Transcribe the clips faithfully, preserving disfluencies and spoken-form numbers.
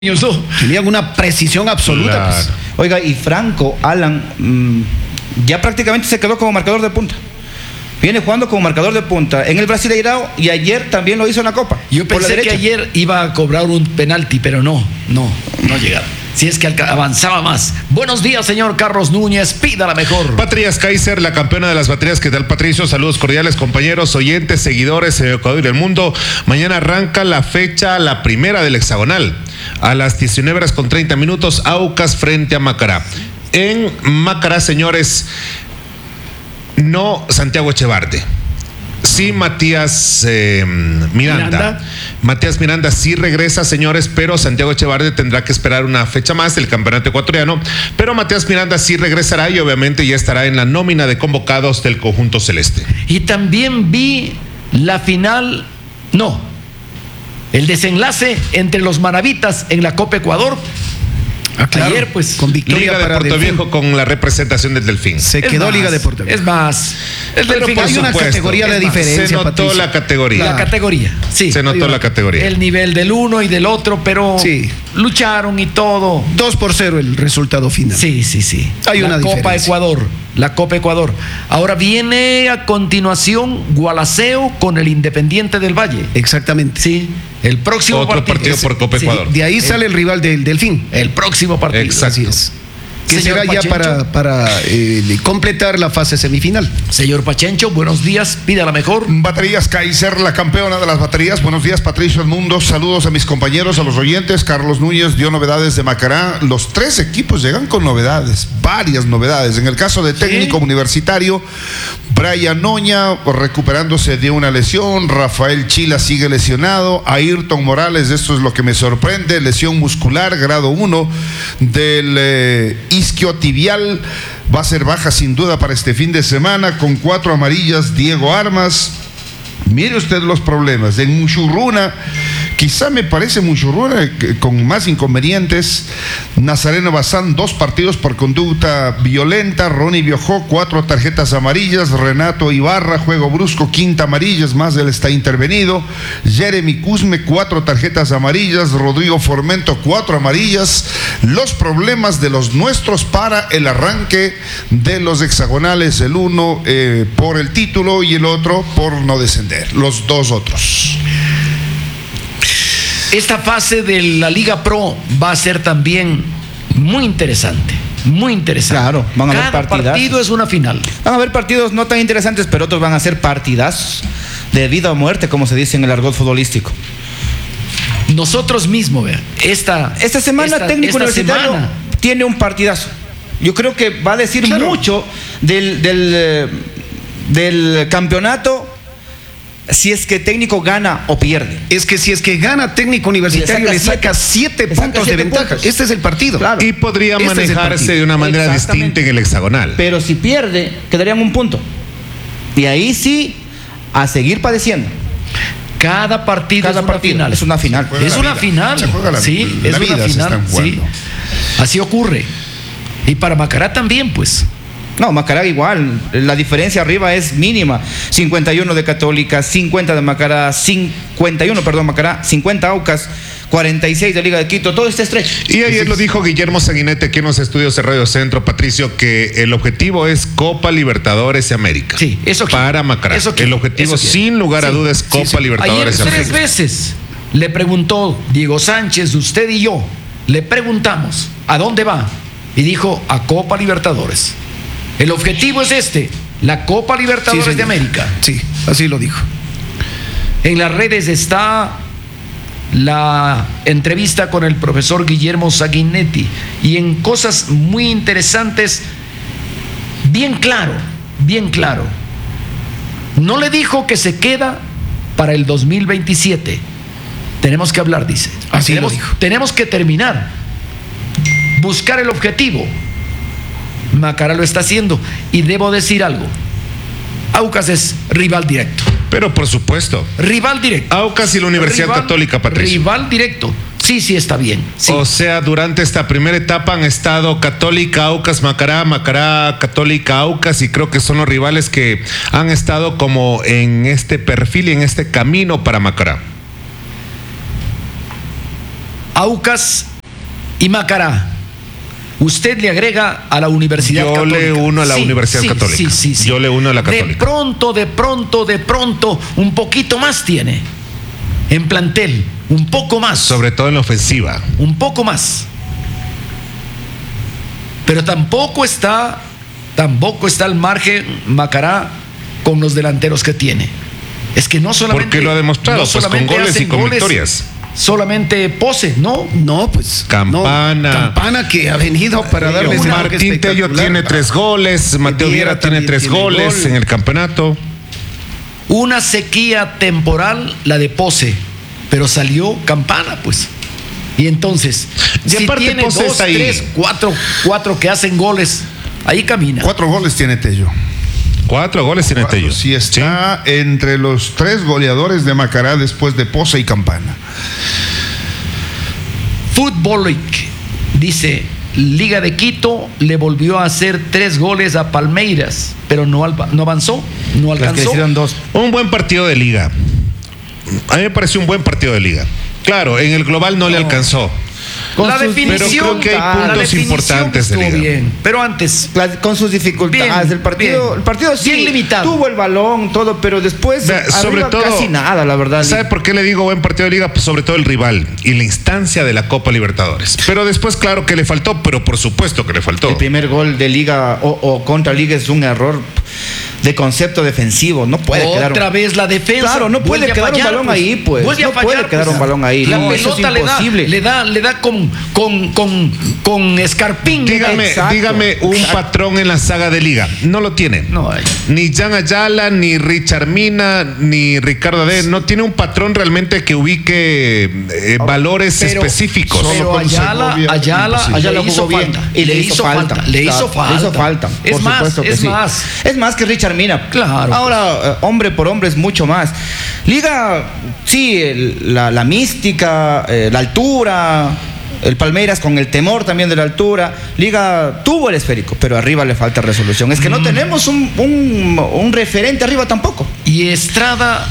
Tenían una precisión absoluta. Claro. Pues. Oiga, y Franco, Alan, mmm, ya prácticamente se quedó como marcador de punta. Viene jugando como marcador de punta en el Brasileirao y ayer también lo hizo en la Copa. Yo pensé que ayer iba a cobrar un penalti, pero no, no, no llegaba. Si es que avanzaba más. Buenos días, señor Carlos Núñez, pida la mejor. Baterías Kaiser, la campeona de las baterías. ¿Qué tal, Patricio? Saludos cordiales, compañeros, oyentes, seguidores en Ecuador y el mundo. Mañana arranca la fecha, la primera del hexagonal. A las diecinueve horas con treinta minutos, Aucas frente a Macará. En Macará, señores, no Santiago Echevarte. Sí, Matías eh, Miranda. Miranda. Matías Miranda sí regresa, señores, pero Santiago Echevarte tendrá que esperar una fecha más del campeonato ecuatoriano. Pero Matías Miranda sí regresará y obviamente ya estará en la nómina de convocados del conjunto celeste. Y también vi la final, no, el desenlace entre los manavitas en la Copa Ecuador. Ah, claro. Ayer, pues, con victoria Liga de Puerto Viejo con la representación del Delfín. Se es quedó más, Liga de Puerto Viejo. Es más, el Delfín hay una categoría de diferencia. Se notó Patricio. la categoría. La categoría, sí. Se notó la categoría. El nivel del uno y del otro, pero sí, lucharon y todo. Dos por cero el resultado final. Sí, sí, sí. Hay la una Copa diferencia. Ecuador. La Copa Ecuador. Ahora viene a continuación Gualaceo con el Independiente del Valle. Exactamente. Sí. El próximo Otro partido, partido por Copa sí, Ecuador. De ahí el, sale el rival del Delfín. El próximo partido. Exacto. Así es. Que Señor será ya Pachencho. para, para eh, completar la fase semifinal. Señor Pachencho, buenos días, pida la mejor. Baterías Kaiser, la campeona de las baterías. Buenos días, Patricio Edmundo. Saludos a mis compañeros, a los oyentes. Carlos Núñez dio novedades de Macará. Los tres equipos llegan con novedades, varias novedades. En el caso de técnico ¿Sí? universitario, Brian Noña recuperándose de una lesión. Rafael Chila sigue lesionado. Ayrton Morales, esto es lo que me sorprende, lesión muscular, grado uno del eh, isquiotibial. Va a ser baja sin duda para este fin de semana. Con cuatro amarillas, Diego Armas. Mire usted los problemas. En Muchurruna, quizá me parece Muchurruna con más inconvenientes. Nazareno Bazán, dos partidos por conducta violenta. Ronnie Biojó, cuatro tarjetas amarillas. Renato Ibarra, juego brusco, quinta amarilla, es más, él está intervenido. Jeremy Cusme, cuatro tarjetas amarillas. Rodrigo Formento, cuatro amarillas. Los problemas de los nuestros para el arranque de los hexagonales, el uno eh, por el título y el otro por no descender. Los dos otros. Esta fase de la Liga Pro va a ser también muy interesante. Muy interesante. Claro, van a Cada haber partidazos. partido es una final. Van a haber partidos no tan interesantes, pero otros van a ser partidazos de vida o muerte, como se dice en el argot futbolístico. Nosotros mismos, vean, esta, esta semana esta, técnico esta universitario semana. tiene un partidazo. Yo creo que va a decir claro. mucho del, del, del campeonato. Si es que técnico gana o pierde. Es que si es que gana técnico universitario le saca siete, le saca siete puntos siete de ventaja. Puntos. Este es el partido. Claro. Y podría este manejarse de una manera distinta en el hexagonal. Pero si pierde, quedarían un punto. Y ahí sí, a seguir padeciendo. Cada partido Cada es una partido final. Es una final. Es una final. La, sí, la es vida una final. Sí. Así ocurre. Y para Macará también, pues. No, Macará igual, la diferencia arriba es mínima. cincuenta y uno de Católica, cincuenta de Macará, cincuenta y uno, perdón, Macará, cincuenta Aucas, cuarenta y seis de Liga de Quito, todo este estrecho. Y ayer lo dijo Guillermo Sanguinetti aquí en los estudios de Radio Centro, Patricio, que el objetivo es Copa Libertadores y América. Sí, eso quiere. Para Macará. Eso quiere. El objetivo, eso sin lugar a sí, dudas, Copa sí, sí. Libertadores y Ayer América. tres veces le preguntó Diego Sánchez, usted y yo, le preguntamos, ¿a dónde va? Y dijo, a Copa Libertadores. El objetivo es este, la Copa Libertadores sí, de América. Sí, así lo dijo. En las redes está la entrevista con el profesor Guillermo Sanguinetti y en cosas muy interesantes, bien claro, bien claro. No le dijo que se queda para el dos mil veintisiete. Tenemos que hablar, dice. Así tenemos, lo dijo. Tenemos que terminar, buscar el objetivo. Macará lo está haciendo y debo decir algo. Aucas es rival directo. Pero por supuesto. Rival directo. Aucas y la Universidad rival, Católica, Patricio. Rival directo. Sí, sí está bien. Sí. O sea, durante esta primera etapa han estado Católica, Aucas, Macará, Macará, Católica, Aucas, y creo que son los rivales que han estado como en este perfil y en este camino para Macará. Aucas y Macará. Usted le agrega a la Universidad Yo Católica. le uno a la Sí, Universidad sí, Católica. Sí, sí, sí. Yo le uno a la Católica. De pronto, de pronto, de pronto, un poquito más tiene en plantel. Un poco más. Sobre todo en la ofensiva. Un poco más. Pero tampoco está, tampoco está al margen Macará con los delanteros que tiene. Es que no solamente. Porque lo ha demostrado, no pues con solamente goles y hacen con goles, victorias. Solamente pose, ¿no? No, pues. Campana. no, Campana que ha venido para darle ese toque Martín Tello espectacular. tiene tres goles, Mateo Viera Viera tiene también tres tiene goles gol. en el campeonato. Una sequía temporal, la de Pose, pero salió Campana, pues. Y entonces, Y si aparte tiene Pose dos, está ahí. tres, cuatro, cuatro que hacen goles, ahí camina. Cuatro goles tiene Tello. Cuatro goles tiene Cuatro. Tello. Sí, está entre los tres goleadores de Macará después de Pose y Campana. Futbolic dice: Liga de Quito le volvió a hacer tres goles a Palmeiras, pero no, alba- no avanzó, no Las que alcanzó. hicieron dos. Un buen partido de liga. A mí me pareció un buen partido de liga. Claro, en el global no, le alcanzó. Con La sus- definición, pero creo que hay la puntos definición importantes de estuvo liga. bien, pero antes La- con sus dificultades. Bien, el partido, bien. el partido sí Bien limitado. tuvo el balón, todo, pero después Vea, sobre arriba todo, casi nada, la verdad. ¿Sabe por qué le digo buen partido de liga? Pues sobre todo el rival y la instancia de la Copa Libertadores. Pero después, claro que le faltó, pero por supuesto que le faltó. El primer gol de liga o, o contra liga es un error de concepto defensivo. No puede quedar otra un- vez la defensa. Claro, no puede vuelve a quedar un fallar, balón ahí, pues. Vuelve a No puede fallar, quedar pues. un balón ahí. La No, eso es pelota le da, imposible. le da, le da con, con, con, con escarpín. le da- Dígame, Exacto, dígame un exacto. patrón en la saga de liga. No lo tiene. No hay. Ni Jan Ayala, ni Richard Mina, ni Ricardo Ade. No tiene un patrón realmente que ubique eh, valores Pero- específicos. Solo Pero con Ayala, Segovia, Ayala, imposible. Ayala le hizo jugó bien falta. y le hizo falta. Le Claro, hizo falta. Le hizo falta. Es por más, supuesto que es sí. más. Es más que Richard Mina. Claro, Ahora, eh, hombre por hombre es mucho más. Liga, sí, el- la, la mística, eh, la altura. El Palmeiras con el temor también de la altura. Liga tuvo el esférico, pero arriba le falta resolución. Es que Mm. no tenemos un, un, un referente arriba tampoco. Y Estrada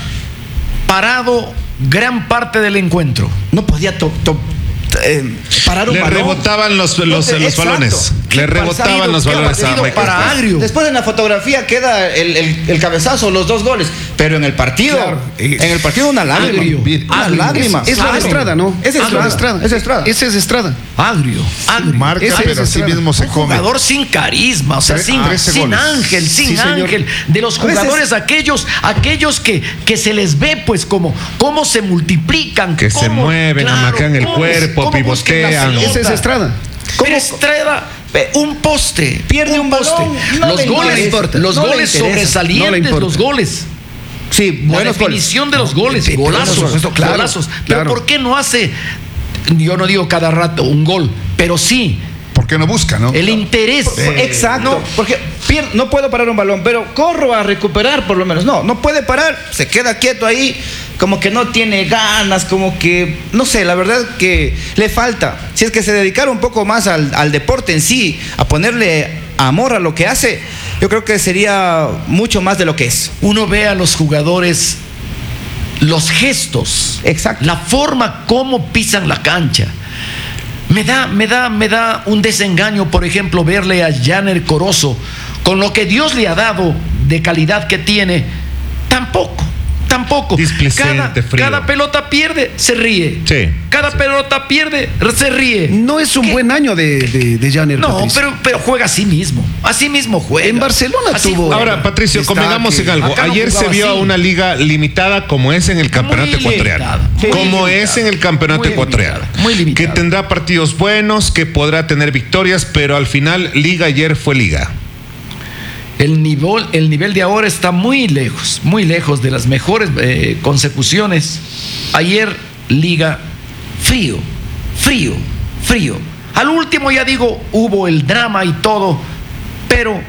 parado gran parte del encuentro. No podía to- to- eh, parar un Le balón. rebotaban los, los, los Exacto. balones. Qué Le rebotaban partido, los qué balones a partido Michael para Estrada. Agrio. Después en la fotografía queda el, el- el cabezazo, los dos goles. Pero en el partido, Claro, es- en el partido una lágrima. Agrio. Una Agrio. lágrima. Es la de Claro. Estrada, ¿no? Es la de Estrada. Estrada. Es Estrada. Ese es Estrada. Agrio, agrio. Marca, Ese pero es así Estrada. mismo se Un come. jugador sin carisma, o sea, Tre- sin, trece sin goles. ángel, sin Sí, señor. ángel. De los A veces- jugadores aquellos, aquellos que, que se les ve pues como cómo se multiplican. Que se cómo- mueven, amacan el cómo- cuerpo, cómo buscan la pivotean. pelota. Ese es Estrada. Pero Estrada, un poste, Pierde un balón, poste. no los le goles, interesa, los no le goles interesa, sobresalientes, no le importa. los goles. Sí, La buenos goles. definición de los goles, pero por golazos, supuesto, claro, golazos. Pero claro. ¿por qué no hace, yo no digo cada rato un gol, pero sí Porque no busca, ¿no? el interés? Exacto. No, Porque pier- no puedo parar un balón, pero corro a recuperar por lo menos. No, no puede parar. Se queda quieto ahí, como que no tiene ganas, como que, no sé, la verdad que le falta. Si es que se dedicara un poco más al, al deporte en sí, a ponerle amor a lo que hace, yo creo que sería mucho más de lo que es. uno ve a los jugadores, los gestos, Exacto. la forma como pisan la cancha. Me da, me da, me da un desengaño, por ejemplo, verle a Janer Corozo, con lo que Dios le ha dado de calidad que tiene, tampoco. Tampoco. Displicente, Cada, frío. cada pelota pierde, se ríe. Sí, Cada sí. pelota pierde, se ríe. No es un ¿Qué? buen año de, de, de Janer, No, Patricio. pero, pero juega así mismo. Así mismo juega. En Barcelona Así tuvo- juega. Ahora, Patricio, Está convengamos que- en algo. acá no Ayer se jugaba vio a así. una liga limitada como es en el campeonato Muy ecuatoriano. limitada, muy como limitada. es en el campeonato Muy ecuatoriano. limitada, muy limitada. Que tendrá partidos buenos, que podrá tener victorias, pero al final, liga ayer fue liga. El nivel, el nivel de ahora está muy lejos, muy lejos de las mejores eh, consecuciones. Ayer, liga frío, frío, frío. Al último, ya digo, hubo el drama y todo, pero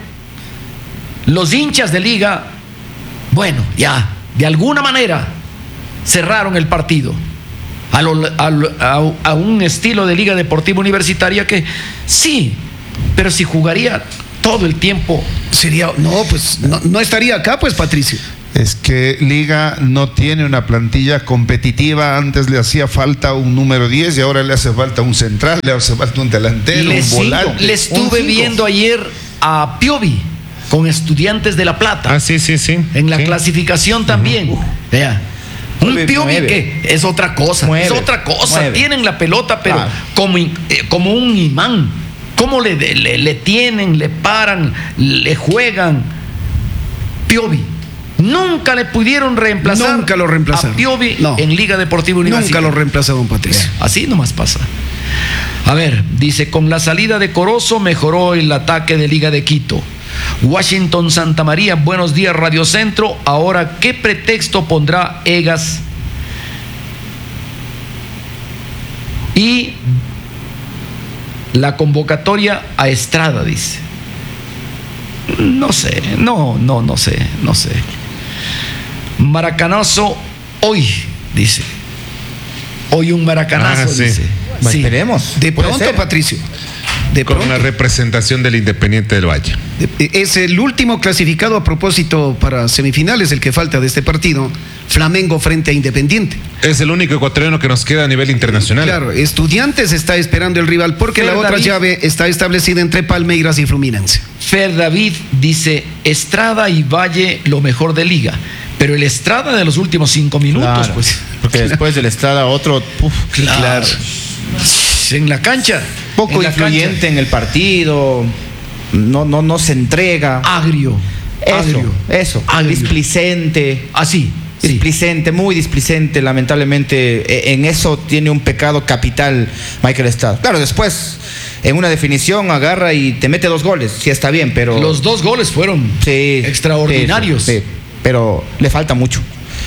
los hinchas de liga, bueno, ya, de alguna manera, cerraron el partido. A, lo- a lo- a- a un estilo de liga deportiva universitaria que sí, pero si jugaría todo el tiempo. Sería, no, pues no, no estaría acá, pues, Patricio. Es que Liga no tiene una plantilla competitiva. Antes le hacía falta un número diez y ahora le hace falta un central, le hace falta un delantero, Le, un volante. le estuve viendo ayer a Piovi con Estudiantes de La Plata. Ah, sí, sí, sí. En la Sí. clasificación también. Vea. Un Mueve, Piovi mueve. que es otra cosa. Mueve, es otra cosa. mueve. Tienen la pelota, pero Claro. como, in- eh, como un imán. ¿Cómo le, le, le tienen, le paran, le juegan? Piovi. Nunca le pudieron reemplazar Nunca lo reemplazaron. a Piovi No. en Liga Deportiva Universitaria. Nunca lo reemplaza don Patricio. Así nomás pasa. A ver, dice, con la salida de Corozo mejoró el ataque de Liga de Quito. Washington Santa María, buenos días Radio Centro. Ahora, ¿qué pretexto pondrá Egas? Y la convocatoria a Estrada, dice. No sé, no, no, no sé, no sé. Maracanazo hoy, dice. Hoy un maracanazo, Ah, sí. dice. Bueno, Sí. esperemos. De Puede pronto, ser. Patricio. De Con pronto. la representación del Independiente del Valle. Es el último clasificado a propósito para semifinales, el que falta de este partido. Flamengo frente a Independiente. Es el único ecuatoriano que nos queda a nivel internacional. Claro, Estudiantes está esperando el rival porque Fer la otra David. llave está establecida entre Palmeiras y Fluminense. Fer David dice, Estrada y Valle lo mejor de Liga. Pero el Estrada de los últimos cinco minutos, Claro, pues. porque después del Estrada otro uf, Claro. En la cancha. poco en la influyente cancha. en el partido, no, no, no se entrega. Agrio. Eso, agrio. eso, Agrio. displicente. Así. Sí. Displicente, muy displicente, lamentablemente. eh, En eso tiene un pecado capital Michael Estrada. Claro, después, en una definición, agarra y te mete dos goles. Sí, está bien, pero. Los dos goles fueron Sí, extraordinarios. sí, sí, pero le falta mucho.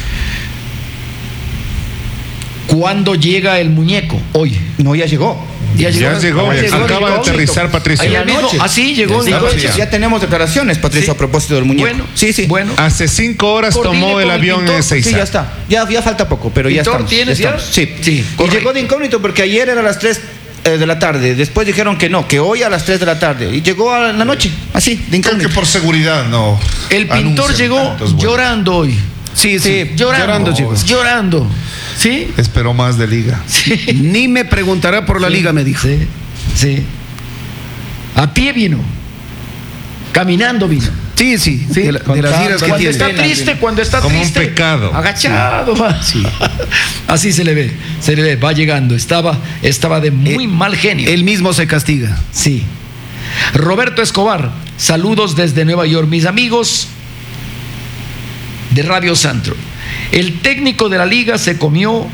¿Cuándo llega el muñeco? Hoy. No, ya llegó. Ya llegó. Ya llegó, Ya llegó, acaba de llegó. aterrizar Patricio. Ayer mismo, Anoche. así llegó Sí, en la pues, noche. ya tenemos declaraciones, Patricio, Sí. a propósito del muñeco. Bueno, sí, sí. Bueno. Hace cinco horas Coordine tomó el con el avión pintor. en Sí, Ezeiza. ya está. Ya, ya falta poco, pero ya ¿Pintor estamos. tienes ya? estamos. Sí. Sí, Y correcto. llegó de incógnito porque ayer era a las tres eh, de la tarde. Después dijeron que no, que hoy a las tres de la tarde. Y llegó a la noche, así, de Creo que incógnito. por seguridad no. Ah, El pintor anuncian llegó tantos vuelos. llorando hoy. Sí, sí, Llorando. llorando, chicos. Llorando. ¿Sí? Esperó más de Liga. Ni me preguntará por la liga, me dijo. Sí, sí. A pie vino. Caminando vino. Sí, sí, Sí, de, la- de con las tal- giras que Cuando tiene. está triste, cuando está Como un triste. pecado. Agachado. va. Así se le ve. Se le ve. Va llegando. Estaba, estaba de muy Eh, mal genio. Él mismo se castiga. Sí. Roberto Escobar, saludos desde Nueva York, mis amigos de Radio Centro. El técnico de la liga se comió.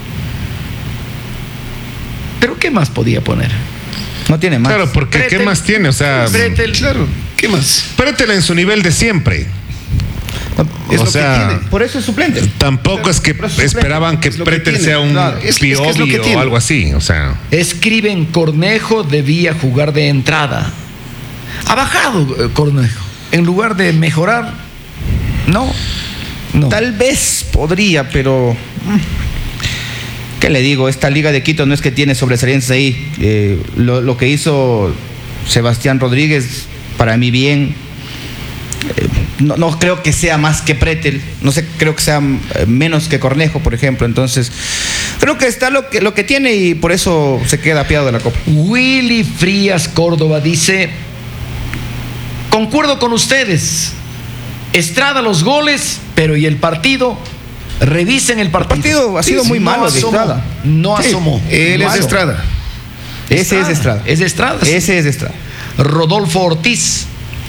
¿Pero qué más podía poner? No tiene más. Claro, porque ¿qué Pretel- más tiene? O sea, Pretel. Claro, ¿qué más? Prétela en su nivel de siempre. Es o lo que sea, tiene. Por eso es suplente. tampoco es que Pero es esperaban que es lo que Pretel tiene. sea un Claro, es- es que es lo Piovi que o tiene. algo así. O sea, Escriben, Cornejo debía jugar de entrada. Ha bajado eh, Cornejo. En lugar de mejorar, no. No. Tal vez podría, pero. mm, ¿Qué le digo? Esta Liga de Quito no es que tiene sobresalientes ahí. Eh, lo, lo que hizo Sebastián Rodríguez, para mí bien. Eh, no, no creo que sea más que Pretel. No sé, creo que sea eh, menos que Cornejo, por ejemplo. Entonces, creo que está lo que, lo que tiene y por eso se queda apiado de la Copa. Willy Frías Córdoba dice: concuerdo con ustedes. Estrada los goles, pero ¿y el partido? Revisen el partido. El partido ha sido muy malo de asomó, Estrada. No Sí, asomó. Él es Malo. Estrada. Ese es Estrada. Es de Estrada. sí. Ese es Estrada. Rodolfo Ortiz.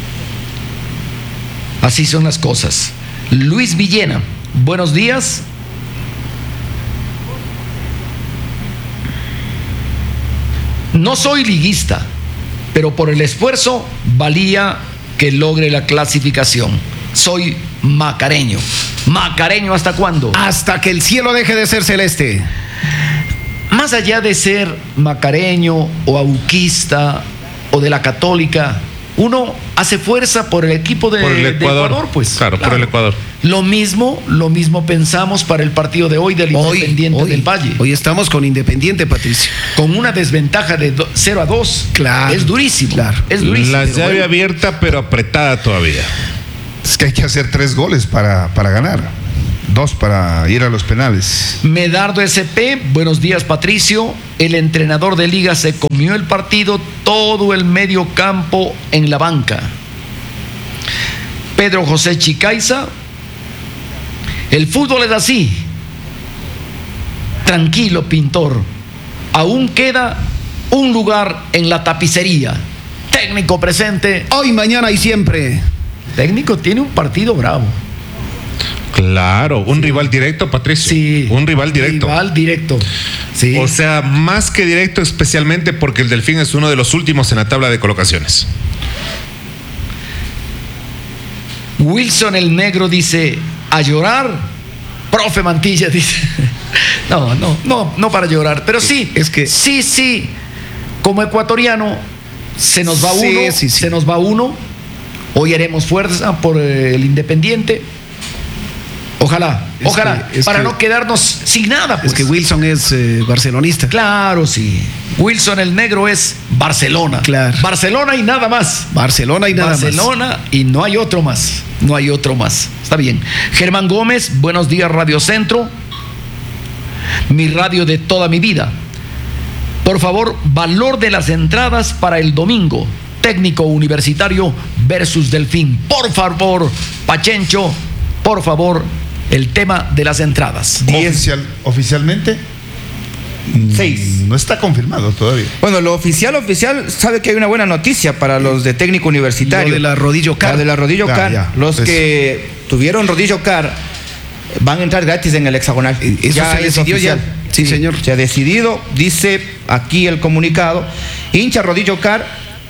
Así son las cosas. Luis Villena, buenos días. No soy liguista, pero por el esfuerzo valía que logre la clasificación. Soy macareño. ¿Macareño hasta cuándo? Hasta que el cielo deje de ser celeste. Más allá de ser macareño o auquista o de la Católica, uno hace fuerza por el equipo de, por el de Ecuador. pues. Claro, por el Ecuador. Lo mismo, lo mismo pensamos para el partido de hoy del Hoy, Independiente hoy, del Valle. hoy estamos con Independiente, Patricio. Con una desventaja de do- cero a dos. Claro, Es durísimo. claro. Es durísimo. La pero llave bueno. abierta, pero apretada todavía. Es que hay que hacer tres goles para, para ganar. Dos para ir a los penales. Medardo S P, buenos días Patricio. El entrenador de Liga se comió el partido, todo el medio campo en la banca. Pedro José Chicaiza, el fútbol es así. Tranquilo, pintor. Aún queda un lugar en la tapicería. Técnico presente. Hoy, mañana y siempre. Técnico tiene un partido bravo. Claro, un sí. rival directo, Patricio. Sí. Un rival directo. Rival directo. Sí. O sea, más que directo, especialmente porque el Delfín es uno de los últimos en la tabla de colocaciones. Wilson el Negro dice, a llorar, profe Mantilla dice. No, no, no, no para llorar, pero sí, es que sí, sí, como ecuatoriano se nos va sí, uno, sí, sí. se nos va uno. Hoy haremos fuerza por el Independiente. Ojalá, es ojalá, que, para que, no quedarnos sin nada. Pues. Es que Wilson es eh, barcelonista. Claro, sí. Wilson el Negro es Barcelona. Claro. Barcelona y nada más. Barcelona y nada Barcelona más. Barcelona y no hay otro más. No hay otro más. Está bien. Germán Gómez, buenos días Radio Centro. Mi radio de toda mi vida. Por favor, valor de las entradas para el domingo. Técnico Universitario versus Delfín. Por favor, Pachencho, por favor, el tema de las entradas. Oficial, oficialmente, seis. No está confirmado todavía. Bueno, lo oficial, oficial, sabe que hay una buena noticia para los de técnico universitario. Lo de la rodillo car. La de la rodillo Ah, car. ya, los eso. que tuvieron rodillo car van a entrar gratis en el hexagonal. Eso ya se es decidió oficial. ya. Sí, señor. Se ha decidido, dice aquí el comunicado, hincha rodillo car,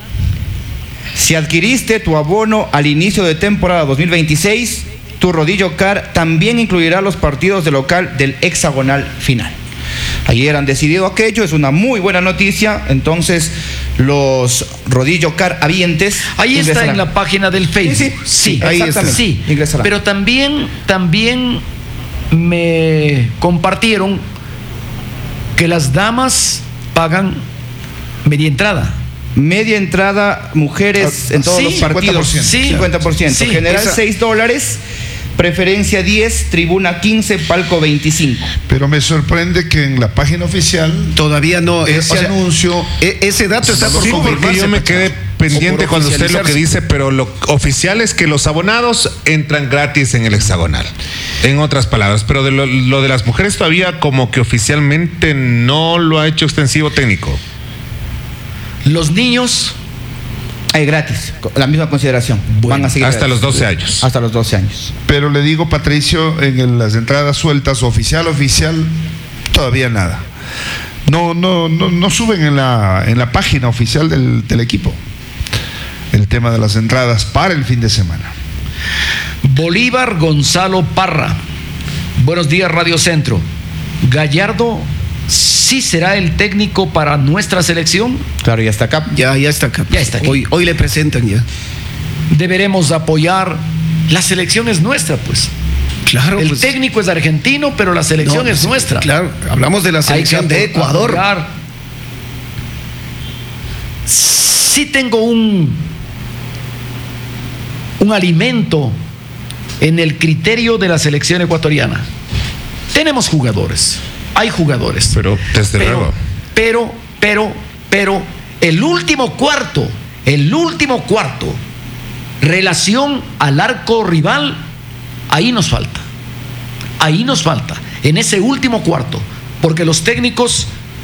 si adquiriste tu abono al inicio de temporada dos mil veintiséis, tu rodillo car también incluirá los partidos de local del hexagonal final. Ayer han decidido aquello, es una muy buena noticia. Entonces los rodillo car habientes ahí está ingresarán. en la página del Facebook. Sí, sí, sí, ahí exactamente. está. Sí, Ingresarán. pero también, también me compartieron que las damas pagan media entrada. Media entrada, mujeres Ah, en todos sí, los partidos. cincuenta por ciento. Sí. cincuenta por ciento. Sí, General esa- seis dólares, preferencia diez, tribuna quince, palco veinticinco. Pero me sorprende que en la página oficial Todavía no. eh, ese o sea, anuncio. e- ese dato está por Sí, porque confirmarse. yo me Pacho. quedé pendiente O por cuando usted lo que oficializarse. dice, pero lo oficial es que los abonados entran gratis en el hexagonal. En otras palabras, pero de lo, lo de las mujeres todavía como que oficialmente no lo ha hecho extensivo técnico. Los niños, Hay gratis, la misma consideración. Bueno, Van a seguir hasta gratis. los doce años. Hasta los doce años. Pero le digo, Patricio, en el- las entradas sueltas, oficial, oficial, todavía nada. No, no, no, no suben en la, en la página oficial del, del equipo el tema de las entradas para el fin de semana. Bolívar Gonzalo Parra. Buenos días, Radio Centro. Gallardo, ¿sí será el técnico para nuestra selección? Claro, ya está acá. Ya, ya está acá. Ya está aquí. Hoy, hoy le presentan ya. Deberemos apoyar. La selección es nuestra, pues. Claro. El pues, técnico es argentino, pero la selección no, es sí, nuestra. Claro, hablamos de la Hay que selección de apo- Ecuador. apoyar. Sí tengo un, un alimento en el criterio de la selección ecuatoriana. Tenemos jugadores, hay jugadores. Pero desde luego. Pero, pero, pero, el último cuarto, el último cuarto, relación al arco rival, ahí nos falta. Ahí nos falta, en ese último cuarto, porque los técnicos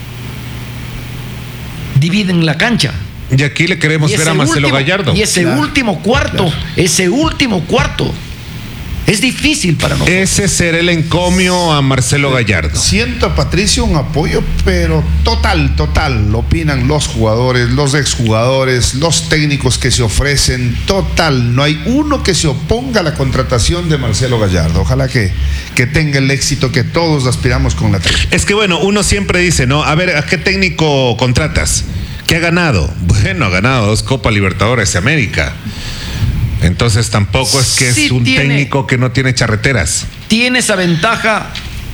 dividen la cancha. Y aquí le queremos Y ver ese a Marcelo último- Gallardo. Y ese Claro, último cuarto, ese último cuarto, es difícil para nosotros. Ese será el encomio a Marcelo Gallardo. Siento, Patricio, un apoyo, pero total, total. Lo opinan los jugadores, los exjugadores, los técnicos que se ofrecen. Total, no hay uno que se oponga a la contratación de Marcelo Gallardo. Ojalá que, que tenga el éxito que todos aspiramos con la técnica. Es que bueno, uno siempre dice, ¿no? A ver, ¿a qué técnico contratas? ¿Qué ha ganado? Bueno, ha ganado dos Copa Libertadores de América. Entonces tampoco es que Sí es un tiene- técnico que no tiene charreteras. Tiene esa ventaja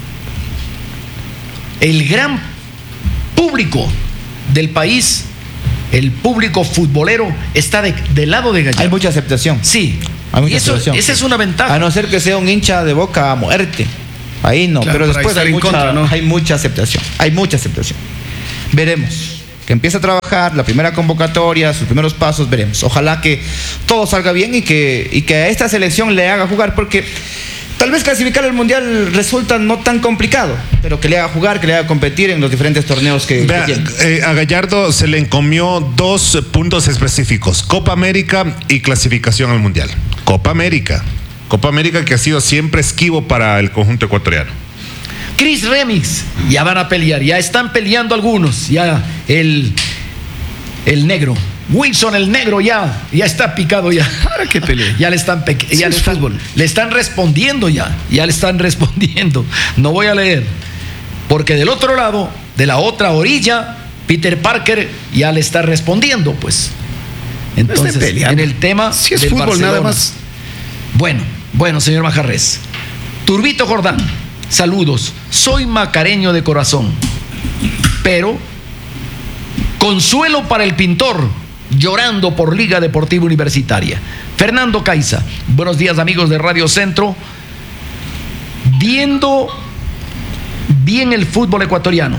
el gran público del país, el público futbolero, está de- del lado de Gallardo. Hay mucha aceptación. Sí, Hay mucha Y eso, aceptación. esa es una ventaja. A no ser que sea un hincha de Boca a muerte. Ahí no, Claro, pero para después estar hay en mucha, contra, ¿no? hay mucha aceptación. Hay mucha aceptación. Veremos. Que empiece a trabajar, la primera convocatoria, sus primeros pasos, veremos. Ojalá que todo salga bien y que, y que a esta selección le haga jugar, porque tal vez clasificar al Mundial resulta no tan complicado, pero que le haga jugar, que le haga competir en los diferentes torneos que, Vea, que tiene. eh, a Gallardo se le encomió dos puntos específicos: Copa América y clasificación al Mundial. Copa América. Copa América que ha sido siempre esquivo para el conjunto ecuatoriano. Chris Remix, ya van a pelear, ya están peleando algunos, ya el, el negro, Wilson el negro ya, ya está picado ya. ¿Para qué pelea? Ya le están, pe- Sí, ya le es están, fútbol. le están respondiendo ya, ya le están respondiendo. No voy a leer, porque del otro lado, de la otra orilla, Peter Parker ya le está respondiendo, pues. Entonces, peleando. en el tema Si es del fútbol Barcelona. nada más. Bueno, bueno, señor Majarres. Turbito Jordán, saludos. Soy macareño de corazón, pero consuelo para el pintor, llorando por Liga Deportiva Universitaria. Fernando Caiza, buenos días amigos de Radio Centro. Viendo bien el fútbol ecuatoriano.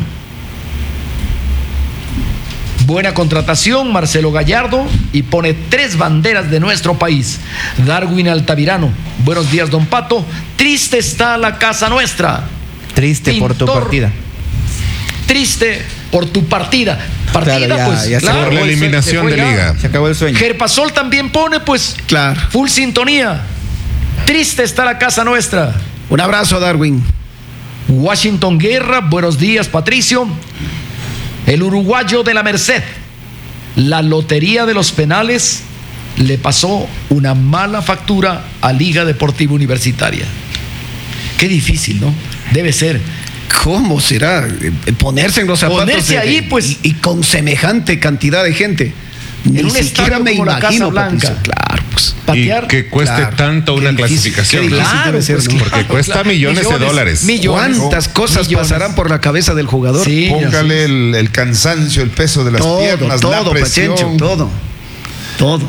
Buena contratación, Marcelo Gallardo, y pone tres banderas de nuestro país. Darwin Altamirano, buenos días don Pato. Triste está la casa nuestra. Triste por tu Pintor, partida. Triste por tu partida. Partida, Claro, ya- pues. ya se claro, Por la acabó el sueño, eliminación se de fue ya, liga. Se acabó el sueño. Gerpasol también pone, pues, Claro. full sintonía. Triste está la casa nuestra. Un abrazo, Darwin. Washington Guerra, buenos días Patricio. El uruguayo de la Merced, la lotería de los penales le pasó una mala factura a Liga Deportiva Universitaria. Qué difícil, ¿no? Debe ser. ¿Cómo será? Eh, Ponerse en los zapatos. Ponerse de- ahí, pues. Y, y con semejante cantidad de gente. Ni En un siquiera estadio me como la Casa imagino, Blanca. Patricio. Claro, pues. Patear. Y que cueste Claro. tanto una Qué difícil, clasificación. qué difícil Claro, debe ser, pues, ¿no? porque claro, cuesta claro. millones, de Millones, dólares. millones. ¿Cuántas cosas millones. pasarán por la cabeza del jugador? Sí, Póngale el, el cansancio, el peso de las todo, piernas, la todo, presión. Pachencho, todo. Todo.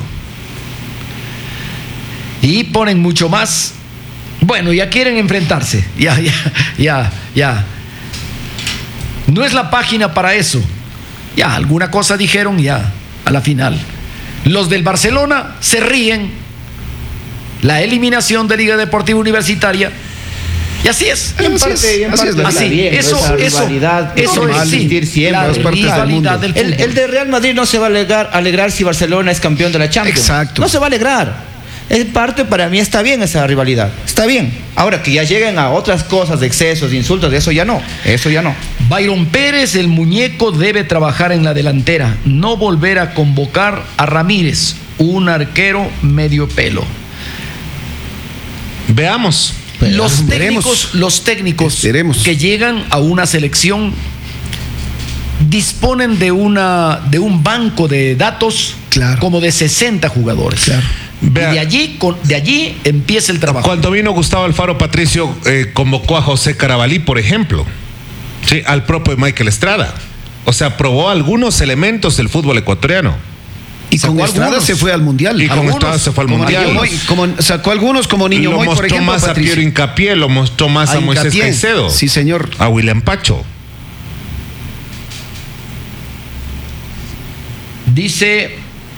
Y ponen mucho más. Bueno, ya quieren enfrentarse. Ya, ya, ya, ya. No es la página para eso. Ya, alguna cosa dijeron ya a la final. Los del Barcelona se ríen. La eliminación de Liga Deportiva Universitaria. Y así es. Y en Así parte, es, y en así parte es la está Así, bien, eso, esa eso, rivalidad eso normal es de sí, existir siempre. la Las partes del rivalidad mundo. del El, fútbol. el de Real Madrid no se va a alegrar, alegrar si Barcelona es campeón de la Champions. Exacto. No se va a alegrar. En parte, para mí está bien esa rivalidad. Está bien. Ahora que ya lleguen a otras cosas de excesos, de insultos, de eso ya no. Eso ya no. Byron Pérez, el muñeco, debe trabajar en la delantera, no volver a convocar a Ramírez, un arquero medio pelo. Veamos. Los veremos. técnicos, los técnicos Esperemos. que llegan a una selección disponen de una de un banco de datos Claro. como de sesenta jugadores. Claro. Y Vea. de allí con- de allí empieza el trabajo. Cuando vino Gustavo Alfaro, Patricio eh, convocó a José Carabalí, por ejemplo, sí, al propio Michael Estrada. O sea, probó algunos elementos del fútbol ecuatoriano. Y con Sacó Estrada algunos. se fue al Mundial. Y con Algunos, Estrada se fue al como Mundial. Niño Moy, como- sacó algunos como Niño lo Moy, mostró por ejemplo, más a Patricio. Piero Hincapié, lo mostró más a, A Moisés Hincapié. Caicedo. Sí, señor. A William Pacho. Dice,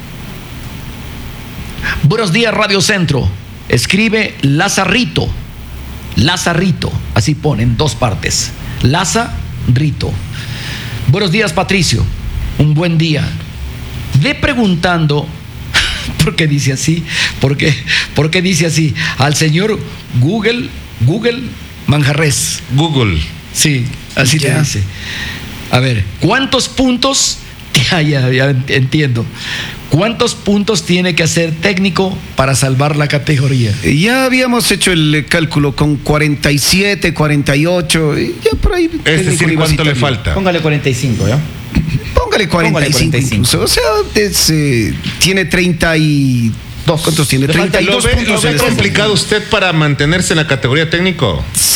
buenos días Radio Centro, escribe Lazarrito, Lazarrito, así pone en dos partes, Lazarrito. Buenos días Patricio, un buen día. Ve preguntando, ¿por qué dice así? ¿Por qué, por qué dice así? Al señor Google, Google Manjarres. Google. Sí, así Ya. te dice. A ver, ¿cuántos puntos? Ya, ya, ya entiendo. ¿Cuántos puntos tiene que hacer técnico para salvar la categoría? Ya habíamos hecho el cálculo con cuarenta y siete, cuarenta y ocho, y ya por ahí. Es técnico decir, ¿cuánto le universitario. falta? Póngale cuarenta y cinco, ¿ya? Póngale cuarenta y cinco, cuarenta y cinco. incluso. O sea, es, eh, tiene treinta y dos. ¿Cuántos tiene? Le falta- treinta y ¿Lo dos ve, puntos. lo ve en este complicado usted para mantenerse en la categoría técnico? momento.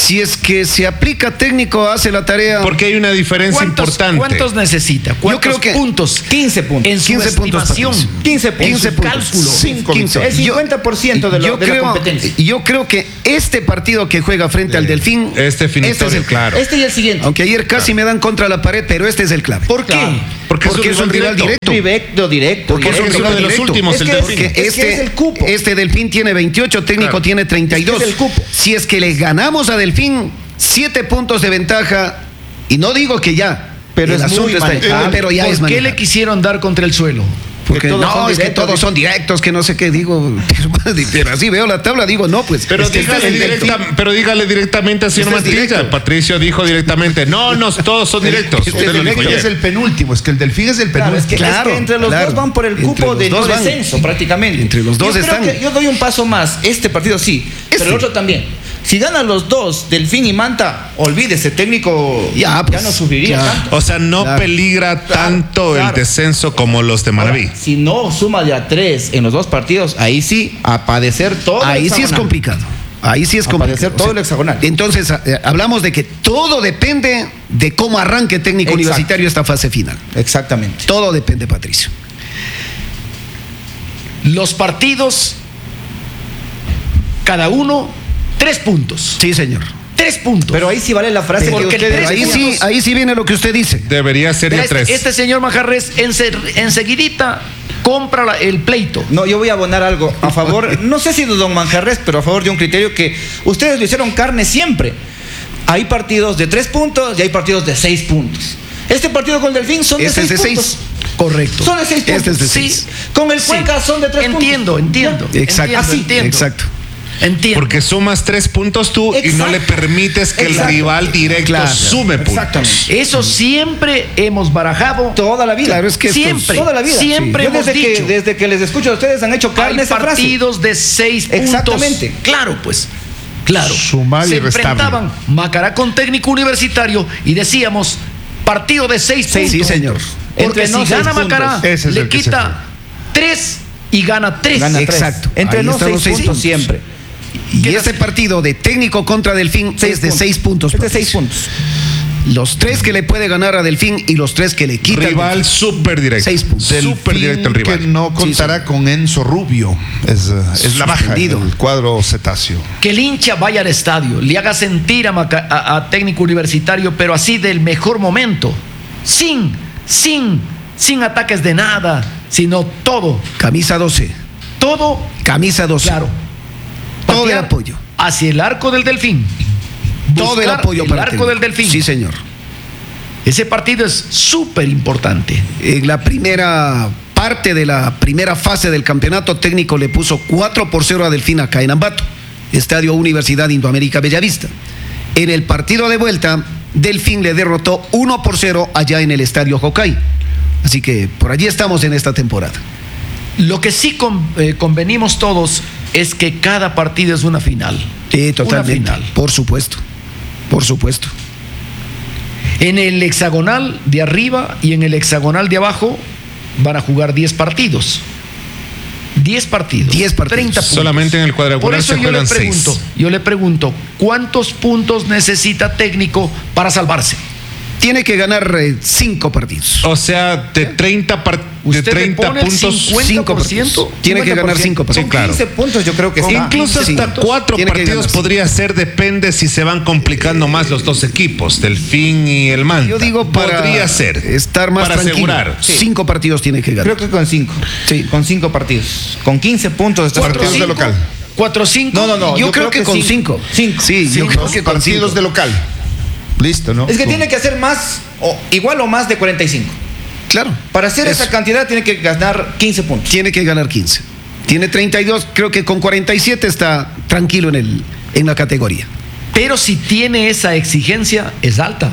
Si es que se aplica técnico, hace la tarea. Porque hay una diferencia ¿Cuántos, importante. ¿Cuántos necesita? ¿Cuántos creo que puntos? quince puntos. En su quince puntos, estimación. Patricio. quince puntos. quince puntos. Cálculo. Cinco quince. El cincuenta por ciento de, lo, yo de creo, la competencia. Yo creo que este partido que juega frente al Delfín, Es definitorio, este es el claro. Este y el siguiente. Aunque ayer casi me dan contra la pared, pero este es el clave. ¿Por qué? Claro. Porque, Porque es un rival directo. Directo, directo. Porque Porque es es un uno de los directo. últimos, Es el que es- Delfín. es que este, es el cupo. este Delfín tiene veintiocho, técnico Claro. tiene treinta y dos. Es que es el cupo. Si es que le ganamos a Delfín, siete puntos de ventaja, y no digo que ya, Pero el es muy asunto está ahí, manejable. pero ya ¿Por es qué le manejable. quisieron dar contra el suelo? Porque Que todos no, son es que directos, todos son directos, que no sé qué digo, pero así veo la tabla, digo, no, pues. Pero, es que dígale este es el directa- Delfín. pero dígale directamente a señor Este es Mantilla. directo. Patricio dijo directamente, no, no, todos son directos. Este Usted lo dijo directo ayer. es el penúltimo, es que el Delfín es el Claro, es que, penúltimo. Claro, es que entre los claro. dos van por el Entre cupo los de dos no van. descenso, prácticamente. Entre los dos yo creo están. que yo doy un paso más. Este partido sí, Este. pero el otro también. Si ganan los dos, Delfín y Manta, olvídese, técnico Ya, pues, no subiría ya. tanto. O sea, no Claro. peligra tanto claro. el descenso como los de Manaví. Ahora, si no suma de a tres en los dos partidos, ahí sí, a padecer todo. el Ahí sí es hexagonal. complicado. Ahí sí es A complicado. padecer todo el hexagonal. Entonces, eh, hablamos de que todo depende de cómo arranque técnico Exacto. universitario esta fase final. Exactamente. Todo depende, Patricio. Los partidos, cada uno, tres puntos. Sí, señor. Tres puntos. Pero ahí sí vale la frase Porque que el ustedes tres Ahí decían. sí, ahí sí viene lo que usted dice. Debería ser ya este, tres. este señor Manjarres ense- enseguidita compra la- el pleito. No, yo voy a abonar algo a favor, no sé si de don Manjarres, pero a favor de un criterio que ustedes lo hicieron carne siempre. Hay partidos de tres puntos y hay partidos de seis puntos. Este partido con Delfín son Este de es de seis seis. puntos. Correcto. Son de seis puntos. Este es de Sí. seis. Con el Sí. Cuenca son de tres Entiendo, puntos. entiendo. Ya. Exacto. Entiendo, Así. entiendo. Exacto. Entiendo. Porque sumas tres puntos tú y no Exacto. le permites que Exacto. el rival directo Claro. sume puntos. Exactamente. Eso siempre hemos barajado. Toda la vida. Claro, es que esto es- Siempre. Toda la vida. Siempre Yo hemos desde que, dicho. desde que les escucho a ustedes han hecho carne Hay esa frase. partidos de seis puntos. Exactamente. Claro, pues. Claro. Sumar y Se restable. enfrentaban Macará con técnico universitario y decíamos partido de seis puntos. Sí, señor. Porque Entre si no seis gana puntos. Macará, Ese es le el que se quita tres y gana tres. Gana tres. Exacto. Entre Ahí no están seis los seis puntos puntos. siempre. Y este partido de técnico contra Delfín Seis es de puntos. seis puntos. Es de seis Patricio. puntos. Los tres que le puede ganar a Delfín y los tres que le quita. al Rival Delfín. súper directo. Seis puntos. Súper directo el Delfín rival. que no contará con Enzo Rubio. Es, eh, es la baja en Suspendido. el cuadro cetáceo. Que el hincha vaya al estadio, le haga sentir a, Maca- a- a técnico universitario, pero así del mejor momento. Sin, sin, sin ataques de nada, sino todo, Camisa doce. todo, Camisa doce. claro. Todo el Patear apoyo. hacia el arco del Delfín. Todo el Buscar apoyo el para arco técnico. del Delfín. Sí, señor. Ese partido es súper importante. En la primera parte de la primera fase del campeonato, técnico le puso cuatro por cero a Delfín acá en Ambato, Estadio Universidad Indoamérica Bellavista. En el partido de vuelta, Delfín le derrotó uno por cero allá en el Estadio Jocay. Así que por allí estamos en esta temporada. Lo que sí con- eh, convenimos todos es que cada partido es una final. Sí, totalmente. Una final. Por supuesto. Por supuesto. En el hexagonal de arriba y en el hexagonal de abajo van a jugar diez partidos. diez partidos. diez partidos. treinta puntos. Solamente en el cuadrangular Por eso se yo le juegan pregunto, seis. yo le pregunto, ¿cuántos puntos necesita técnico para salvarse? Tiene que ganar eh, cinco partidos. O sea, de treinta, par- de ¿Usted le treinta pone el puntos. cincuenta cinco por ciento? partidos. Tiene que ganar cinco Son partidos. claro. quince puntos, yo creo que está. Incluso Sí. hasta cuatro Tiene que partidos ganar, sí. podría ser, depende si se van complicando más los dos equipos, Delfín y el Manta. Yo digo para podría ser estar más para tranquilo. asegurar. Sí. Cinco partidos tiene que ganar. Creo que con cinco. Sí. Con cinco partidos. Con quince puntos está Cuatro, partidos cinco. de local. cuatro cinco. No, no, no. yo, creo, que, con cinco. Cinco. Sí, yo Cinco. creo que con Partidos cinco. de local. Listo, ¿no? Es que Con- tiene que hacer más, o igual o más de cuarenta y cinco. Claro. Para hacer Eso. esa cantidad tiene que ganar quince puntos. Tiene que ganar quince. Tiene treinta y dos, creo que con cuarenta y siete está tranquilo en, el, en la categoría. Pero si tiene esa exigencia, es alta.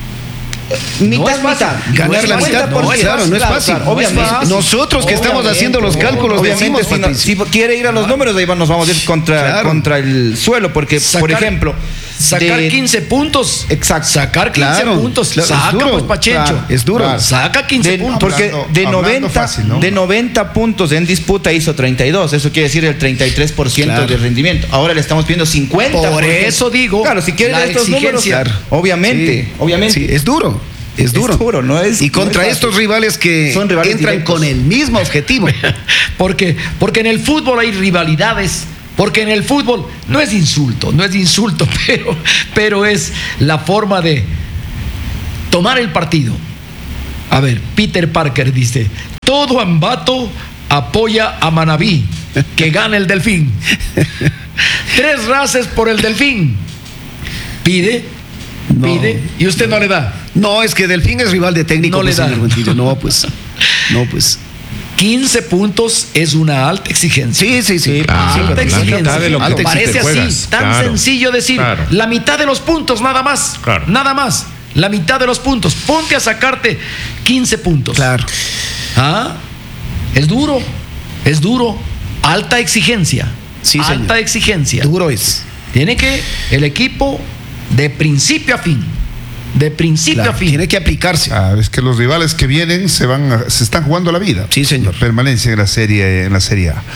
Mitad, es fácil. mitad. Ganar la cincuenta mitad, por no, ciento. claro, no es Claro, fácil. claro, No es obviamente. fácil. Nosotros que estamos Obviamente, haciendo los cálculos obviamente, decimos, si, no- Patricio. si quiere ir a los números, ahí va- nos vamos a ir contra, Claro. contra el suelo, porque, Sacar- por ejemplo, Sacar de- quince puntos. Exacto. Sacar quince Claro, puntos. claro, es Saca, duro, pues, Pachencho. claro, es duro. claro. Saca quince De- puntos. porque Hablando- de hablando noventa, fácil, ¿no? de noventa puntos en disputa hizo treinta y dos. Eso quiere decir el treinta y tres por ciento Claro. de rendimiento. Ahora le estamos pidiendo cincuenta por ciento. Por eso digo, Claro, si quieren la estos números, exigencia. claro, obviamente, Sí. obviamente. Sí, es duro. Es duro. Es duro, no es- Y no contra es fácil. estos rivales que Son rivales entran directos. con el mismo objetivo. Porque, porque en el fútbol hay rivalidades. Porque en el fútbol no es insulto, no es insulto, pero, pero es la forma de tomar el partido. A ver, Peter Parker dice: todo Ambato apoya a Manabí, que gane el Delfín. Tres races por el Delfín. Pide, No. pide, y usted no le da. No, es que Delfín es rival de técnico. No le pues, da. señor Buentillo. No, pues. No, pues. quince puntos es una alta exigencia. Sí, sí, sí. Claro, Sí, Alta la exigencia. mitad de lo que Alta te Parece así, juegas, tan claro. sencillo decir, Claro. la mitad de los puntos, nada más. Claro. Nada más. La mitad de los puntos. Ponte a sacarte quince puntos. Claro. ¿Ah? Es duro. Es duro. Alta exigencia. Sí, Alta señor. exigencia. Duro es. Tiene que el equipo de principio a fin. De principio Claro, a fin. tiene que aplicarse. Ah, es que los rivales que vienen se van a- se están jugando la vida. Sí, señor. La permanencia en la serie en la Serie A.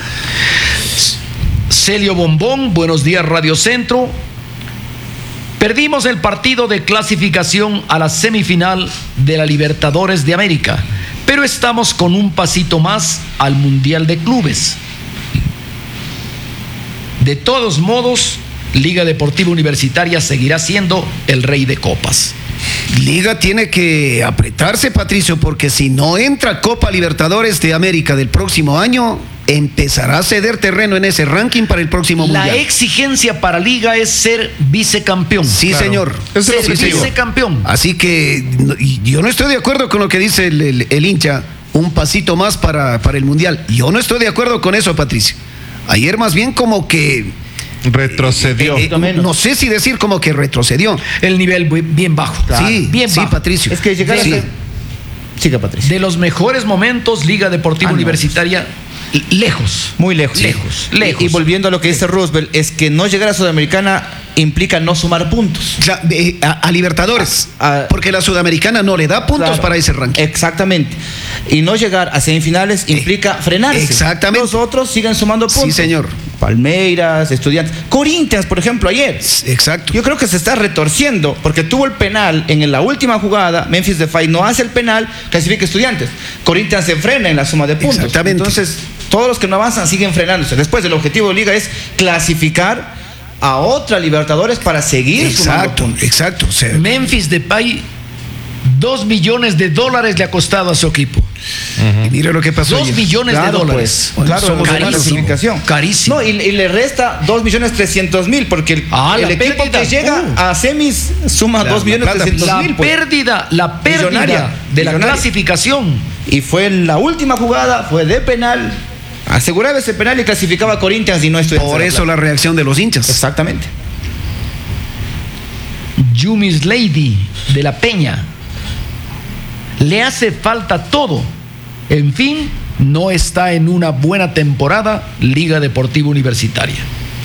Celio Bombón, buenos días Radio Centro. Perdimos el partido de clasificación a la semifinal de la Libertadores de América, pero estamos con un pasito más al Mundial de Clubes. De todos modos, Liga Deportiva Universitaria seguirá siendo el rey de copas. Liga tiene que apretarse, Patricio, porque si no entra Copa Libertadores de América del próximo año, empezará a ceder terreno en ese ranking para el próximo La mundial. exigencia para Liga es ser vicecampeón. Sí, Claro. señor. Es el Ser objetivo. vicecampeón. Así que no- y yo no estoy de acuerdo con lo que dice el, el- el hincha, un pasito más para, para el mundial. Yo no estoy de acuerdo con eso, Patricio. Ayer más bien como que, Retrocedió. eh, eh, no sé si decir como que retrocedió. El nivel muy- bien bajo. Sí, bien sí, bajo. Patricio. Es que llegar a Sí. ser- Siga, Patricia. De los mejores momentos, Liga Deportiva Ah, no. Universitaria, l- lejos. Muy lejos. Lejos, Y- lejos. Y, volviendo a lo que dice Roosevelt, es que no llegar a Sudamericana implica no sumar puntos. O sea, eh, a, a Libertadores, A- a- porque la Sudamericana no le da puntos Claro. para ese ranking. Exactamente. Y no llegar a semifinales implica frenarse. exactamente. Los otros siguen sumando Sí, puntos. señor. Palmeiras, Estudiantes. Corinthians, por ejemplo, ayer. Exacto. Yo creo que se está retorciendo porque tuvo el penal en la última jugada. Memphis Depay no hace el penal, clasifica Estudiantes. Corinthians se frena en la suma de puntos. Exactamente. Entonces, todos los que no avanzan siguen frenándose. Después, el objetivo de Liga es clasificar a otra Libertadores para seguir sumando Exacto, puntos. exacto. O sea, Memphis Depay, dos millones de dólares le ha costado a su equipo. y mire lo que pasó Dos ayer. millones Claro, de dólares. pues, claro, somos en la carísimo, clasificación. carísimo. No, y, y le resta dos millones trescientos mil porque el, Ah, el la equipo pérdida. que llega Uh. a semis suma La- dos millones la plata. trescientos La mil. pues. pérdida, la pérdida Millonaria, de la millonaria. clasificación. Y fue en la última jugada, fue de penal. Aseguraba ese penal y clasificaba a Corinthians y no Estudiantes Por de La eso Plata. la reacción de los hinchas. Exactamente. Yumis Lady de la Peña. Le hace falta todo. En fin, no está en una buena temporada Liga Deportiva Universitaria.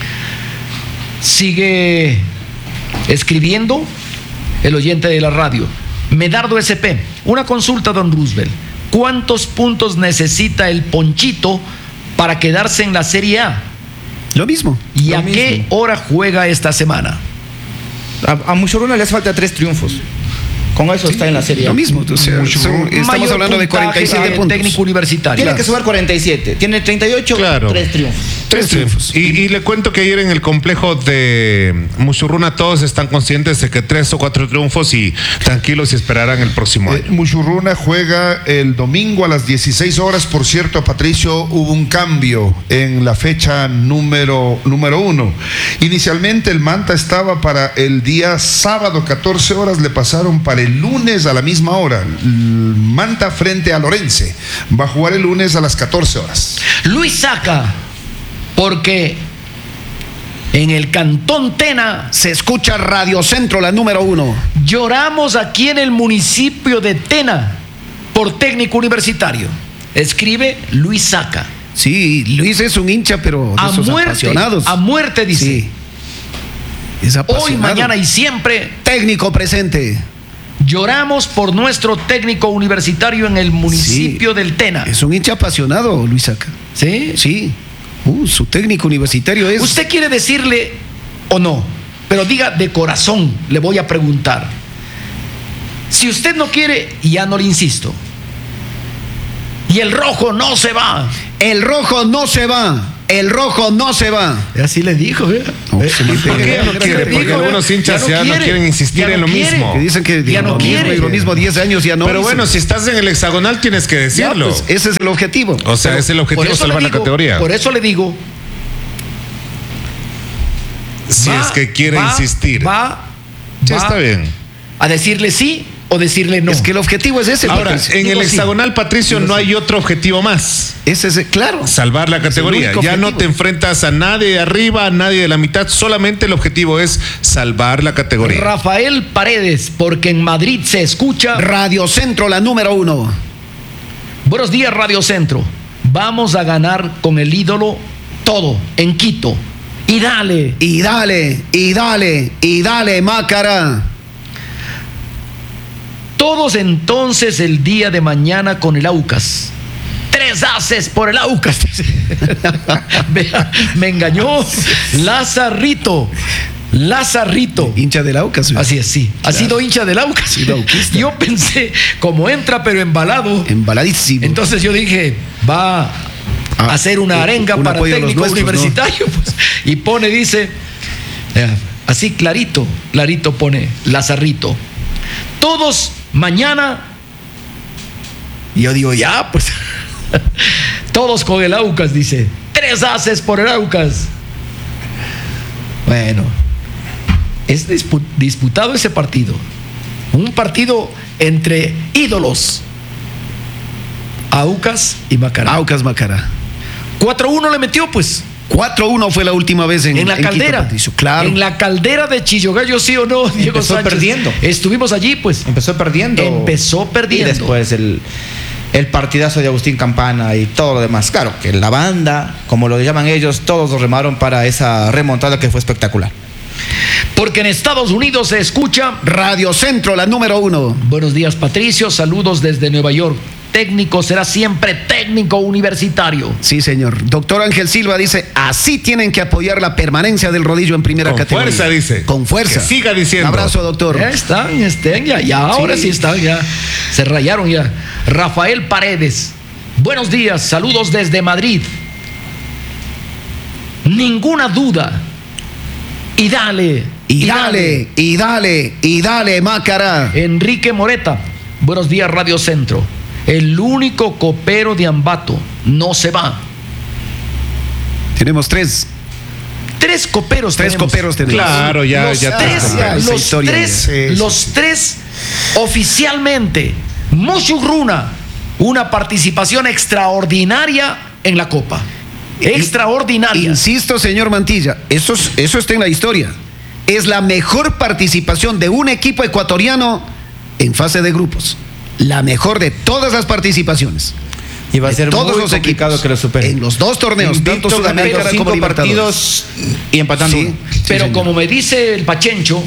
Sigue escribiendo el oyente de la radio. Medardo S P, una consulta, don Roosevelt. ¿Cuántos puntos necesita el Ponchito para quedarse en la Serie A? Lo mismo. ¿Y Lo a qué mismo. hora juega esta semana? A, a Muchuruna le hace falta tres triunfos. Con eso está en la serie. Lo mismo. O sea, Mucho. son- estamos Mayor hablando de puntaje cuarenta y siete del puntos. técnico universitario. Tiene que sumar cuarenta y siete. Tiene treinta y ocho, Claro. tres triunfos. Tres triunfos. Y, y le cuento que ayer en el complejo de Muchurruna todos están conscientes de que tres o cuatro triunfos y tranquilos y esperarán el próximo Eh, año. Muchurruna juega el domingo a las dieciséis horas. Por cierto, Patricio, hubo un cambio en la fecha número, número uno. Inicialmente el Manta estaba para el día sábado catorce horas, le pasaron para el lunes a la misma hora. El Manta frente a Lorense. Va a jugar el lunes a las catorce horas. Luis Saca, porque en el Cantón Tena Se escucha Radio Centro, la número uno. lloramos aquí en el municipio de Tena por técnico universitario. Escribe Luis Saca. Sí, Luis es un hincha, pero de A esos muerte, apasionados. a muerte dice. Sí. Es Hoy, apasionado. mañana y siempre Técnico presente. lloramos por nuestro técnico universitario en el municipio Sí. del Tena. Es un hincha apasionado, Luisaca. ¿Sí? Sí. Uh, su técnico universitario es. ¿Usted quiere decirle o no? Pero diga de corazón, le voy a preguntar. Si usted no quiere, ya no le insisto. Y el rojo no se va. El rojo no se va. El rojo no se va. Así le dijo, ¿eh? No, se ¿Por mantiene. qué no quiere? le Porque digo, algunos ya hinchas no ya no quiere, quieren insistir ya no en lo quiere. mismo. Que dicen que Ya no lo mismo quiere. y lo mismo diez años ya no. Pero dicen. bueno, si estás en el hexagonal tienes que Ya, decirlo. pues, ese es el objetivo. O sea, es el Por objetivo eso le salvar la digo- categoría. Por eso le digo. Si va- es que quiere va- insistir. Va, Ya va está bien. a decirle sí o decirle no. Es que el objetivo es ese. Ahora, Patricio. en Digo el sí. hexagonal, Patricio, no hay otro objetivo más. Ese es, claro. Salvar la categoría. único Ya no objetivo. te enfrentas a nadie de arriba, a nadie de la mitad. Solamente el objetivo es salvar la categoría. Rafael Paredes, porque en Madrid se escucha. Radio Centro, la número uno. Buenos días, Radio Centro. Vamos a ganar con el ídolo todo en Quito. Y dale. Y dale, y dale, y dale, Mácara. Todos entonces el día de mañana con el Aucas. Tres haces por el Aucas. Vea, me engañó. Lazarrito. Lazarrito. Hincha del Aucas. Así es, sí. Ha sido hincha del Aucas. sido auquista. Yo pensé, como entra pero embalado. Embaladísimo. Entonces yo dije, va a Ah, hacer una un- arenga un para apoyo a los técnico nuestros, universitario. Pues, y pone, dice, eh, así clarito, clarito pone, Lazarrito. Todos mañana. Y yo digo, ya, pues. Todos con el Aucas, dice. Tres haces por el Aucas. Bueno, es dispu- disputado ese partido. Un partido entre ídolos. Aucas y Macará. Aucas, Mácara. cuatro uno le metió, pues. cuatro uno fue la última vez en, En la en Quito, caldera. Patricio. Claro. En la caldera de Chillogallo, sí o no, Diego Empezó Sánchez. perdiendo. Estuvimos allí, pues. Empezó perdiendo. Empezó perdiendo. Y después el, el partidazo de Agustín Campana y todo lo demás. Claro, que la banda, como lo llaman ellos, todos lo remaron para esa remontada que fue espectacular. Porque en Estados Unidos se escucha. Radio Centro, la número uno. Buenos días, Patricio. Saludos desde Nueva York. Técnico será siempre técnico universitario. Sí, señor. Doctor Ángel Silva dice, así tienen que apoyar la permanencia del rodillo en primera Con categoría. fuerza, dice. Con fuerza. Que siga diciendo. Un abrazo, doctor. Ya están, estén ya, ya ahora sí. Sí. están, ya. Se rayaron ya. Rafael Paredes. Buenos días, saludos desde Madrid. Ninguna duda. Y dale. Y dale, y dale, y dale, Mácara. Enrique Moreta. Buenos días, Radio Centro. El único copero de Ambato no se va. Tenemos tres. Tres coperos Tres tenemos. coperos tenemos. Claro, ya, los ya tres, tres ya, esa los historia tres, ya. Sí, sí, los sí. tres oficialmente. Mushugruna, una participación extraordinaria en la Copa. Extraordinaria. Insisto, señor Mantilla, eso, es- eso está en la historia. Es la mejor participación de un equipo ecuatoriano en fase de grupos. La mejor de todas las participaciones. Y va a De ser todos muy los complicado equipos. que lo superen. En los dos torneos, tanto Invicto, ganando Sudamericana como cinco Libertadores. partidos y empatando Sí, uno. sí, Pero señor. como me dice el Pachencho,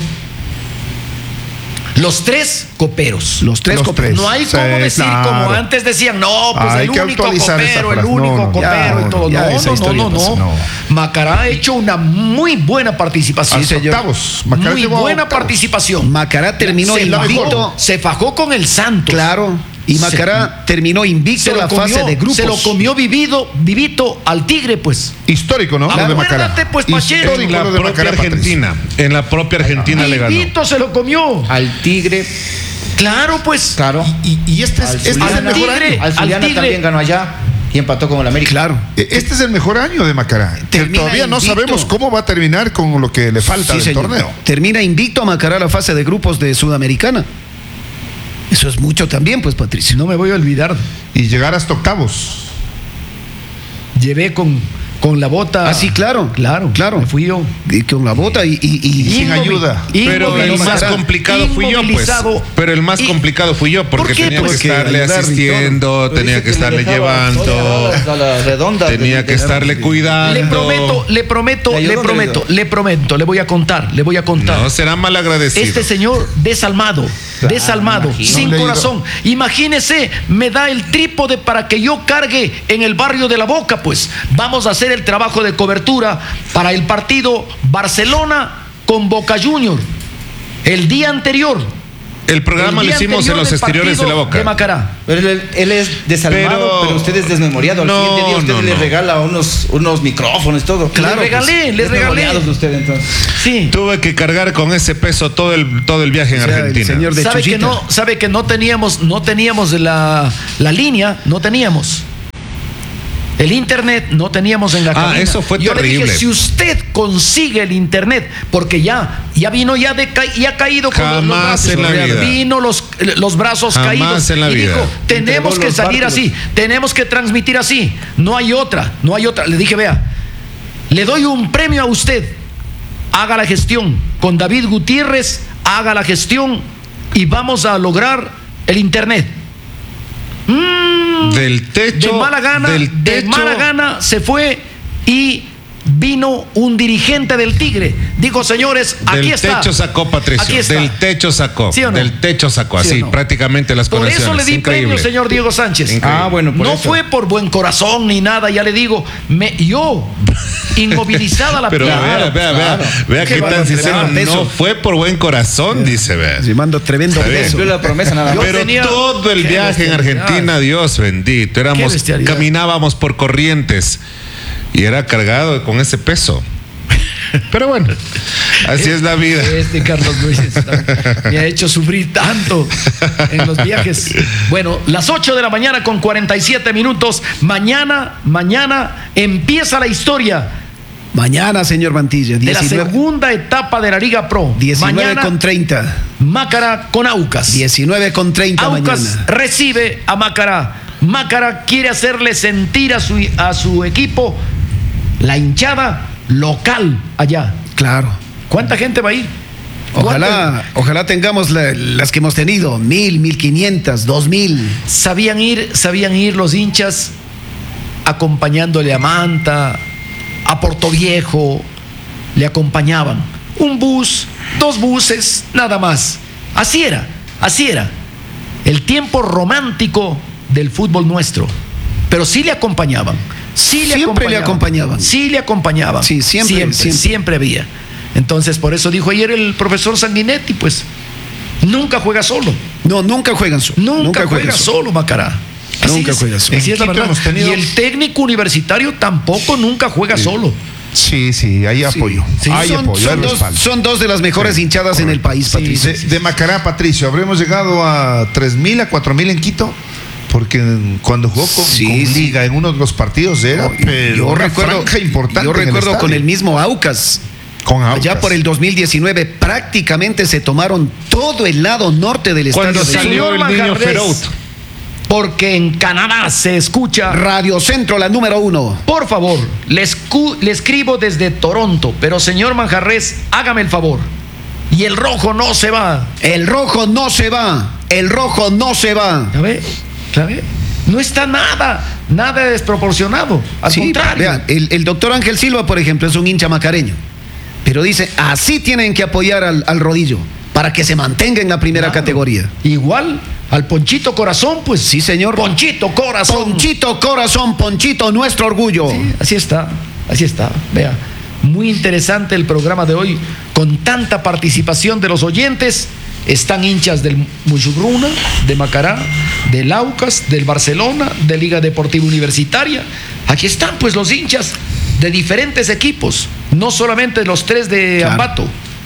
los tres coperos. Los tres Los coperos. tres. No hay Sí, como decir, claro. como antes decían, no, pues Hay el que único actualizar esa copero, el frase. único No, no, copero ya, y todo. ya No, esa no, no, historia no, pasó. no. No. Macará ha hecho una muy buena participación. Hasta octavos. Macará Muy llegó a buena octavos. participación. Macará terminó se invicto. fajó, se fajó con el Santos. Claro. Y Se- Macará terminó invicto Se lo la comió, fase de grupos. se lo comió vivido, vivito al Tigre, pues. Histórico, ¿no? Lo de Macará. Acuérdate, pues, Pachero. En la lo de propia Macará, Patricio. Argentina. En la propia Argentina le ganó. Vivito se lo comió. Al Tigre, Claro, pues. claro. Y, y este es, Al este es el Zuliana. mejor Tigre. año. Al Zuliana Tigre. también ganó allá y empató con el América. Claro. E- Este es el mejor año de Macará. Que Termina todavía no invicto. sabemos cómo va a terminar con lo que le falta Sí, del señor. torneo. Termina invicto a Macará la fase de grupos de Sudamericana. Eso es mucho también, pues, Patricio. No me voy a olvidar. Y llegar hasta octavos. Llevé con Con la bota. Ah, sí, claro. Claro, claro. me fui yo. Y con la bota y, y- y- Y sin ayuda. Pero el más complicado fui yo, pues. Pero el más Y- complicado fui yo, porque ¿Por qué? tenía Pues que que estarle ayudar y asistiendo, Pero tenía dice que le estarle dejaba llevando, todas a la redonda tenía de- que de- estarle cuidando. Le prometo, le prometo, ¿Le ayudó le o no le prometo, ayudó? le prometo, le voy a contar, le voy a contar. No será mal agradecido. Este señor desalmado, desalmado, imagino. sin No le corazón. Imagínese, me da el trípode para que yo cargue en el barrio de La Boca, pues. Vamos a hacer el trabajo de cobertura para el partido Barcelona con Boca Junior. El día anterior. El programa el lo día hicimos en anterior los del exteriores de La partido Boca. De Macará. Pero él, él es desalmado, Pero- pero, usted es desmemoriado. Al No, siguiente día usted no, le no. regala unos, unos micrófonos y todo. Claro, le regalé, pues, le regalé. desmemoriados de usted, entonces. Sí. Tuve que cargar con ese peso todo el, todo el viaje en O sea, el Argentina. señor de ¿Sabe que, Chuchita. no, sabe que no teníamos, no teníamos la, la línea, no teníamos. El internet no teníamos en la Ah, cabina. eso fue Yo le terrible. dije, si usted consigue el internet, porque ya, ya vino ya de ca- ya caído con los- los Jamás brazos, en la vida. vino los, los brazos Jamás caídos en la y vida. dijo, tenemos Entregó que los salir bártulos. así, tenemos que transmitir así, no hay otra, no hay otra. Le dije, vea, le doy un premio a usted, haga la gestión con David Gutiérrez, haga la gestión y vamos a lograr el internet. Mm, Del techo. de mala gana, del de techo, mala gana se fue y vino un dirigente del Tigre. Dijo, señores, aquí Del está. techo sacó Patricio. Aquí está. Del techo sacó. ¿Sí o no? Del techo sacó. ¿Sí Así, o no? prácticamente las Por conexiones. eso le di Increíble. premio, señor Diego Sánchez. Increíble. Ah, bueno, por no eso. fue por buen corazón ni nada, ya le digo. Me, yo, inmovilizada la Pero pierna. vea, vea, vea, vea Qué qué tan bárbaro, sincero. tremendo No peso. fue por buen corazón, dice, vea. Se mando tremendo Está bien. peso. Cumplió la promesa nada más. Yo Pero tenía- todo el Qué viaje en bestialidad. Argentina, Dios bendito, éramos, bestialidad. caminábamos por corrientes y era cargado con ese peso. Pero bueno, así es la vida. Este Carlos Luis me ha hecho sufrir tanto en los viajes. Bueno, las ocho de la mañana con cuarenta y siete minutos. Mañana, mañana empieza la historia Mañana, señor Mantilla, de la diecinueve, segunda etapa de la Liga Pro. diecinueve Mañana, con treinta. Mácara con Aucas. diecinueve con treinta Aucas mañana. recibe a Mácara. Mácara quiere hacerle sentir a su, a su equipo la hinchada local allá. Claro. ¿Cuánta gente va a ir? Ojalá, ojalá tengamos la- las que hemos tenido, mil, mil quinientas, dos mil. Sabían ir, sabían ir los hinchas acompañándole a Manta, a Portoviejo, le acompañaban. Un bus, dos buses, nada más. Así era, así era. El tiempo romántico del fútbol nuestro. Pero sí le acompañaban. Sí le Siempre le acompañaban. Sí le acompañaban. Sí, siempre, siempre, siempre. siempre había. Entonces, por eso dijo ayer el profesor Sanguinetti, pues, nunca juega solo. No, nunca juegan solo. Nunca, juega solo. solo, Macará. Así Nunca es, juega solo. así es la En Quito verdad. hemos tenido- Y el técnico universitario tampoco nunca juega solo. Sí, sí, hay apoyo. Sí, hay son, apoyo, son hay dos, respaldo. son dos de las mejores Sí, hinchadas en el país, Patricio. De, de Macará, Patricio, habremos llegado a tres mil, a cuatro mil en Quito, porque en- cuando jugó con, Sí, con sí. Liga en uno de los partidos era No, pero yo una recuerdo, franja importante yo en el recuerdo con estadio. el mismo Aucas. Con Aucas. Allá por el dos mil diecinueve prácticamente se tomaron todo el lado norte del Cuando estadio. de- salió el niño Manjarres, Ferout. Porque en Canadá se escucha. Radio Centro, la número uno. Por favor, le, escu- le escribo desde Toronto, pero señor Manjarres, hágame el favor. Y el rojo no se va. El rojo no se va. El rojo no se va. ¿Ya ve? ¿Ya ve? No está nada, nada desproporcionado. Al Sí, contrario. vean, el, el doctor Ángel Silva, por ejemplo, es un hincha macareño. Pero dice, así tienen que apoyar al, al rodillo para que se mantenga en la primera Claro. categoría. Igual al Ponchito Corazón, pues. Sí, señor. Ponchito Corazón. Ponchito corazón, Ponchito, nuestro orgullo. Sí, así está, así está. Vea, muy interesante el programa de hoy, con tanta participación de los oyentes. Están hinchas del Muchugruna, de Macará, del Aucas, del Barcelona, de Liga Deportiva Universitaria. Aquí están pues los hinchas de diferentes equipos, no solamente los tres de Claro. Ambato,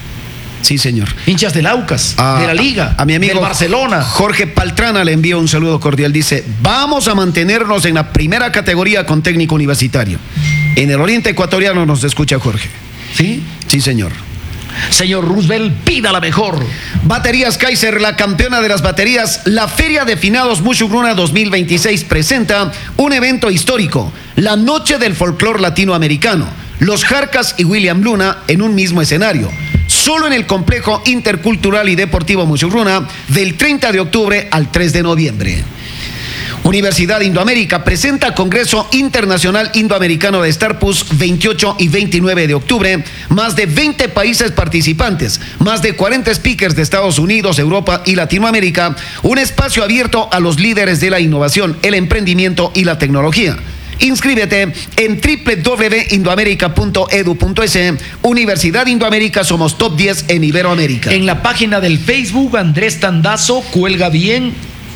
Sí, señor. hinchas del Aucas, A- de la Liga, a mi amigo del Barcelona. Jorge Paltrana le envío un saludo cordial. Dice, vamos a mantenernos en la primera categoría con técnico universitario. En el oriente ecuatoriano nos escucha Jorge. ¿Sí? Sí, señor. Señor Roosevelt, pida la mejor. Baterías Kaiser, la campeona de las baterías. La Feria de Finados Mushuruna dos mil veintiséis presenta un evento histórico, la Noche del Folclor Latinoamericano. Los Jarcas y William Luna en un mismo escenario. Solo en el Complejo Intercultural y Deportivo Mushuruna del treinta de octubre al tres de noviembre. Universidad Indoamérica presenta Congreso Internacional Indoamericano de Startups veintiocho y veintinueve de octubre. Más de veinte países participantes, más de cuarenta speakers de Estados Unidos, Europa y Latinoamérica. Un espacio abierto a los líderes de la innovación, el emprendimiento y la tecnología. Inscríbete en doble u doble u doble u punto indoamerica punto edu punto es. Universidad Indoamérica, somos top diez en Iberoamérica. En la página del Facebook, Andrés Tandazo cuelga bien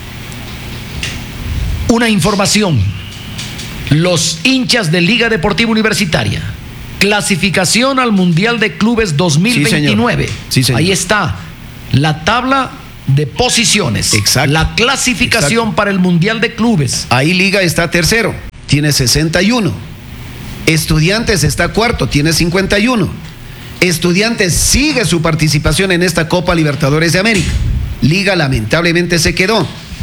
una información. Los hinchas de Liga Deportiva Universitaria, clasificación al Mundial de Clubes dos mil veintinueve. Sí, señor. Sí, señor. Ahí está la tabla de posiciones. Exacto. La clasificación Exacto. para el Mundial de Clubes. Ahí Liga está tercero, tiene sesenta y uno. Estudiantes está cuarto, tiene cincuenta y uno. Estudiantes sigue su participación en esta Copa Libertadores de América. Liga lamentablemente se quedó.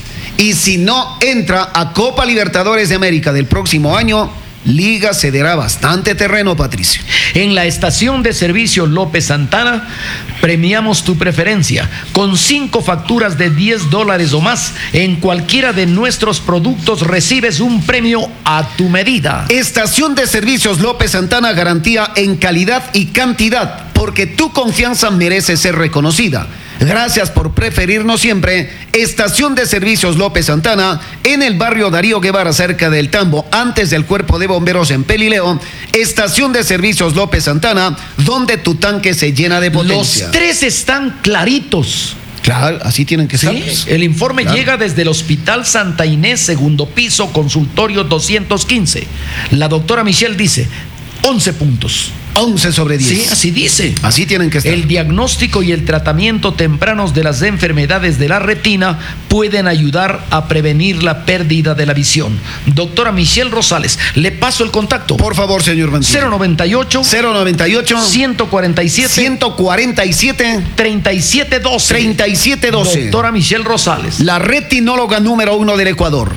Y si no entra a Copa Libertadores de América del próximo año, Liga cederá bastante terreno, Patricio. En la estación de servicio López Santana, premiamos tu preferencia con cinco facturas de diez dólares o más. En cualquiera de nuestros productos recibes un premio a tu medida. Estación de servicios López Santana, garantía en calidad y cantidad, porque tu confianza merece ser reconocida. Gracias por preferirnos siempre. Estación de servicios López Santana, en el barrio Darío Guevara, cerca del Tambo, antes del Cuerpo de Bomberos en Pelileo. Estación de servicios López Santana, donde tu tanque se llena de potencia. Los tres están claritos. Claro, así tienen que ser. Sí, el informe Claro. llega desde el Hospital Santa Inés, segundo piso, consultorio doscientos quince. La doctora Michelle dice, once puntos. once sobre diez. Sí, así dice. Así tienen que estar. El diagnóstico y el tratamiento tempranos de las enfermedades de la retina pueden ayudar a prevenir la pérdida de la visión. Doctora Michelle Rosales, le paso el contacto. Por favor, señor Mantilla. cero noventa y ocho, cero noventa y ocho, ciento cuarenta y siete, ciento cuarenta y siete, treinta y siete doce. treinta y siete doce. Doctora Michelle Rosales. La retinóloga número uno del Ecuador.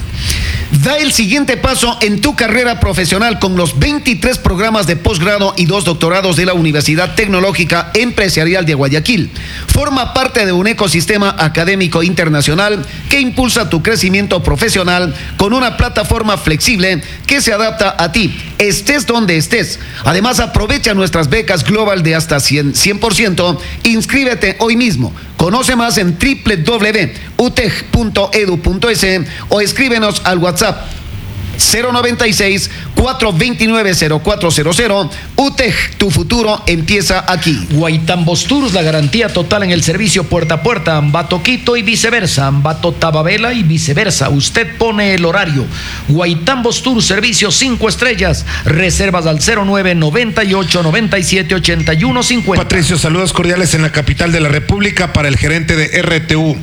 Da el siguiente paso en tu carrera profesional con los veintitrés programas de posgrado y dos doctorados de la Universidad Tecnológica Empresarial de Guayaquil. Forma parte de un ecosistema académico internacional que impulsa tu crecimiento profesional con una plataforma flexible que se adapta a ti, estés donde estés. Además, aprovecha nuestras becas global de hasta cien por ciento. Inscríbete hoy mismo. Conoce más en doble u doble u doble u punto u t e c punto edu punto es o escríbenos al WhatsApp cero noventa y seis, cuatro veintinueve, cero cuatro cero cero. U T E C, tu futuro empieza aquí. Guaitambos Tours, la garantía total en el servicio puerta a puerta. Ambato Quito y viceversa. Ambato Tababela y viceversa. Usted pone el horario. Guaitambos Tours, servicio cinco estrellas. Reservas al cero nueve, noventa y ocho, noventa y siete, ochenta y uno, cincuenta. Patricio, saludos cordiales en la capital de la República para el gerente de R T U.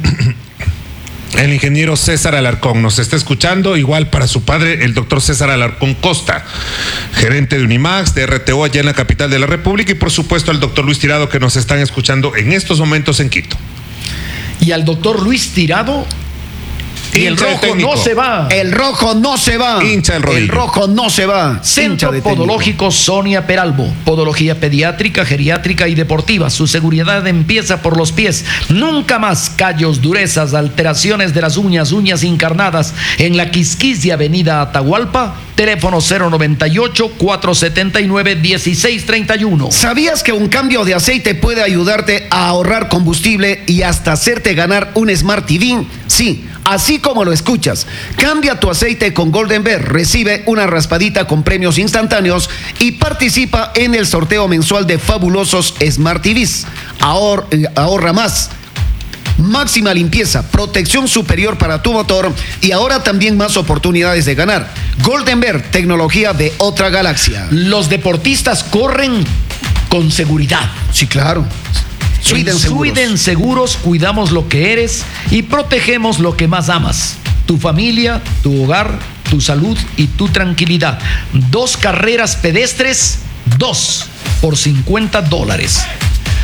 El ingeniero César Alarcón nos está escuchando, igual para su padre, el doctor César Alarcón Costa, gerente de Unimax, de R T O allá en la capital de la República, y por supuesto al doctor Luis Tirado, que nos están escuchando en estos momentos en Quito. Y al doctor Luis Tirado. Y el Hincha de rojo técnico. no se va. El rojo no se va. Hincha del rodillo. El rojo no se va. Centro Hincha de técnico. Podológico Sonia Peralbo. Podología pediátrica, geriátrica y deportiva. Su seguridad empieza por los pies. Nunca más callos, durezas, alteraciones de las uñas, uñas encarnadas. En la Quisquis de Avenida Atahualpa. Teléfono cero noventa y ocho, cuatro setenta y nueve, dieciséis treinta y uno. ¿Sabías que un cambio de aceite puede ayudarte a ahorrar combustible y hasta hacerte ganar un Smart T V? Sí, así como lo escuchas. Cambia tu aceite con Golden Bear, recibe una raspadita con premios instantáneos y participa en el sorteo mensual de fabulosos Smart T Vs. Ahor, eh, ahorra más. Máxima limpieza, protección superior para tu motor y ahora también más oportunidades de ganar. Golden Bear, tecnología de otra galaxia. Los deportistas corren con seguridad. Sí, claro. Sweden En Seguros. Sweden Seguros cuidamos lo que eres y protegemos lo que más amas. Tu familia, tu hogar, tu salud y tu tranquilidad. Dos carreras pedestres, dos por cincuenta dólares.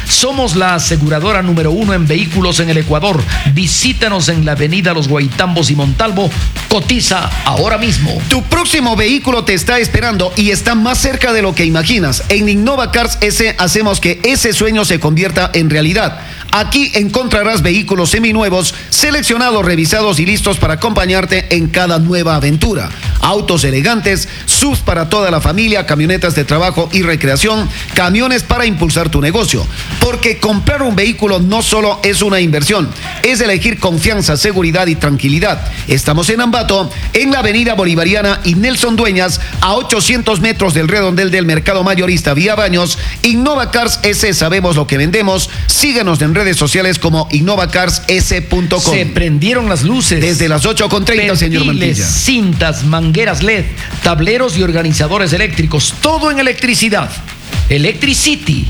Somos la aseguradora número uno en vehículos en el Ecuador. Visítanos en la avenida Los Guaitambos y Montalvo. Cotiza ahora mismo. Tu próximo vehículo te está esperando y está más cerca de lo que imaginas. En Innova Cars S hacemos que ese sueño se convierta en realidad. Aquí encontrarás vehículos seminuevos, seleccionados, revisados y listos para acompañarte en cada nueva aventura. Autos elegantes, S U Vs para toda la familia, camionetas de trabajo y recreación, camiones para impulsar tu negocio. Porque comprar un vehículo no solo es una inversión, es elegir confianza, seguridad y tranquilidad. Estamos en Ambato, en la avenida Bolivariana y Nelson Dueñas, a ochocientos metros del redondel del Mercado Mayorista Vía Baños. Innova Cars S, sabemos lo que vendemos. Síguenos en redes sociales como innova cars s punto com. Se prendieron las luces. Desde las ocho con treinta, señor Perfiles, Mantilla. cintas, mangueras L E D, tableros y organizadores eléctricos. Todo en electricidad. Electricity.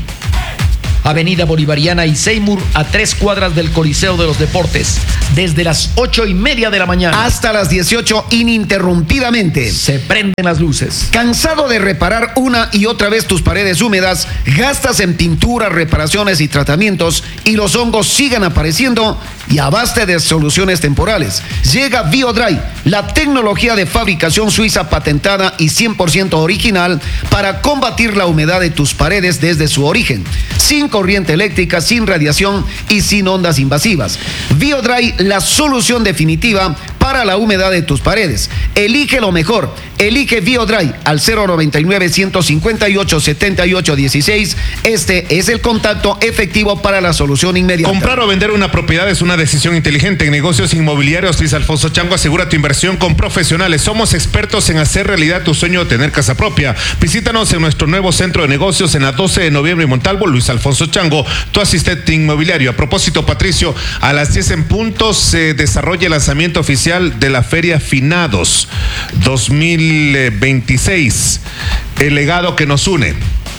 Avenida Bolivariana y Seymour, a tres cuadras del Coliseo de los Deportes. Desde las ocho y media de la mañana. Hasta las dieciocho ininterrumpidamente. Se prenden las luces. ¿Cansado de reparar una y otra vez tus paredes húmedas? ¿Gastas en pintura, reparaciones y tratamientos y los hongos siguen apareciendo? Y a base de soluciones temporales. Llega BioDry, la tecnología de fabricación suiza patentada y cien por ciento original para combatir la humedad de tus paredes desde su origen. Sin corriente eléctrica, sin radiación y sin ondas invasivas. BioDry, la solución definitiva para la humedad de tus paredes. Elige lo mejor. Elige BioDry al cero noventa y nueve, ciento cincuenta y ocho, setenta y ocho dieciséis. Este es el contacto efectivo para la solución inmediata. Comprar o vender una propiedad es una decisión inteligente. En negocios inmobiliarios, Luis Alfonso Chango asegura tu inversión con profesionales. Somos expertos en hacer realidad tu sueño de tener casa propia. Visítanos en nuestro nuevo centro de negocios en la doce de noviembre en Montalvo. Luis Alfonso Chango, tu asistente inmobiliario. A propósito, Patricio, a las diez en punto se desarrolla el lanzamiento oficial de la Feria Finados dos mil veintiséis, el legado que nos une.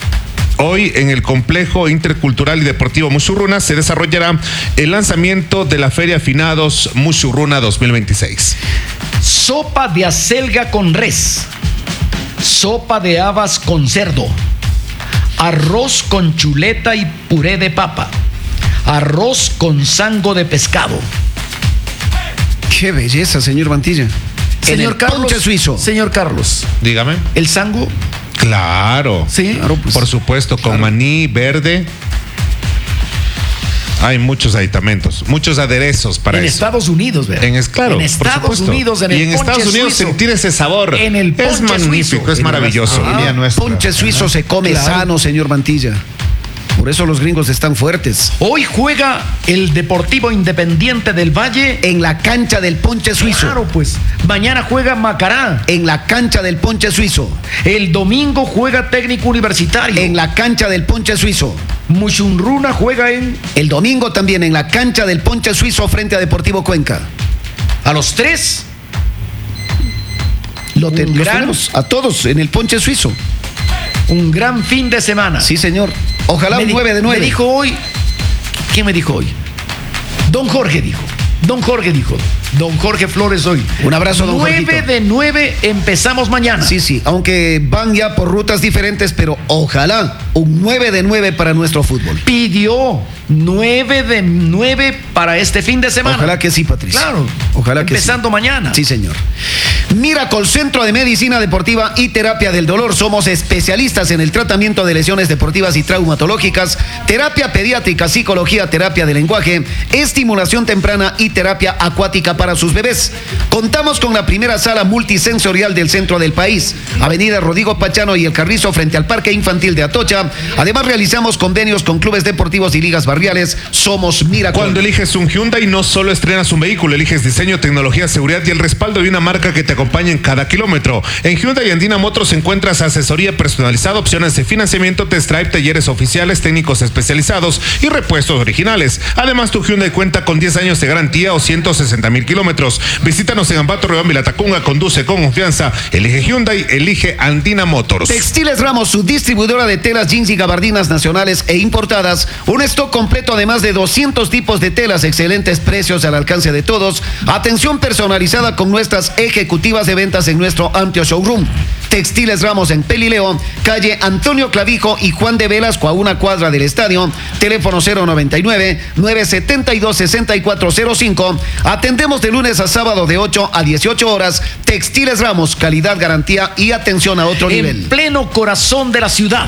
Hoy en el Complejo Intercultural y Deportivo Musurruna se desarrollará el lanzamiento de la Feria Finados Musurruna dos mil veintiséis. Sopa de acelga con res, sopa de habas con cerdo, arroz con chuleta y puré de papa, arroz con sango de pescado. Qué belleza, señor Mantilla. Señor En el Carlos, ponche suizo. Señor Carlos, Dígame. el sango, Claro. sí, Claro, pues. Por supuesto, con maní verde. Hay muchos aditamentos, muchos aderezos para en eso. Estados Unidos, ¿verdad? En, es, claro, en por Estados supuesto. Unidos, en el y en ponche Estados Unidos suizo. sentir ese sabor En el es ponche magnífico, suizo. es En maravilloso. nuestra- Línea nuestra. Ponche suizo se come Claro. sano, señor Mantilla. Por eso los gringos están fuertes. Hoy juega el Deportivo Independiente del Valle. En la cancha del ponche suizo. Claro, pues. Mañana juega Macará. En la cancha del ponche suizo. El domingo juega Técnico Universitario. En la cancha del ponche suizo. Mushunruna juega en... El domingo también en la cancha del ponche suizo frente a Deportivo Cuenca. A los tres. Lo te- Un los gran- tenemos a todos en el ponche suizo. Un gran fin de semana. Sí, señor. Ojalá Me un di- nueve de nueve. Me dijo hoy... ¿Quién me dijo hoy? Don Jorge dijo. Don Jorge dijo. Don Jorge Flores hoy. Un abrazo, don nueve Jorgito. de nueve empezamos mañana. Sí, sí, aunque van ya por rutas diferentes, pero ojalá un nueve de nueve para nuestro fútbol. Pidió nueve de nueve para este fin de semana. Ojalá que sí, Patricia. Claro. Ojalá que Empezando sí. mañana. Sí, señor. Miracle Centro de Medicina Deportiva y Terapia del Dolor. Somos especialistas en el tratamiento de lesiones deportivas y traumatológicas, terapia pediátrica, psicología, terapia de lenguaje, estimulación temprana y terapia acuática para sus bebés. Contamos con la primera sala multisensorial del centro del país, Avenida Rodrigo Pachano y El Carrizo frente al Parque Infantil de Atocha. Además realizamos convenios con clubes deportivos y ligas barriales. Somos Miracle. Cuando eliges un Hyundai, no solo estrenas un vehículo, eliges diseño, tecnología, seguridad y el respaldo de una marca que te acompaña en cada kilómetro. En Hyundai Andina Motors encuentras asesoría personalizada, opciones de financiamiento, test drive, talleres oficiales, técnicos especializados y repuestos originales. Además, tu Hyundai cuenta con diez años de garantía o ciento sesenta mil kilómetros. Visítanos en Ambato, Riobamba y La Tacunga. Conduce con confianza. Elige Hyundai, elige Andina Motors. Textiles Ramos, su distribuidora de telas, jeans y gabardinas nacionales e importadas. Un stock completo de más de doscientos tipos de telas, excelentes precios al alcance de todos. Atención personalizada con nuestras ejecutivas alternativas de ventas en nuestro amplio showroom. Textiles Ramos en Pelileo, calle Antonio Clavijo y Juan de Velasco, a una cuadra del estadio. Teléfono cero noventa y nueve, nueve setenta y dos, sesenta y cuatro cero cinco. Atendemos de lunes a sábado de ocho a dieciocho horas. Textiles Ramos, calidad, garantía y atención a otro nivel. En pleno corazón de la ciudad.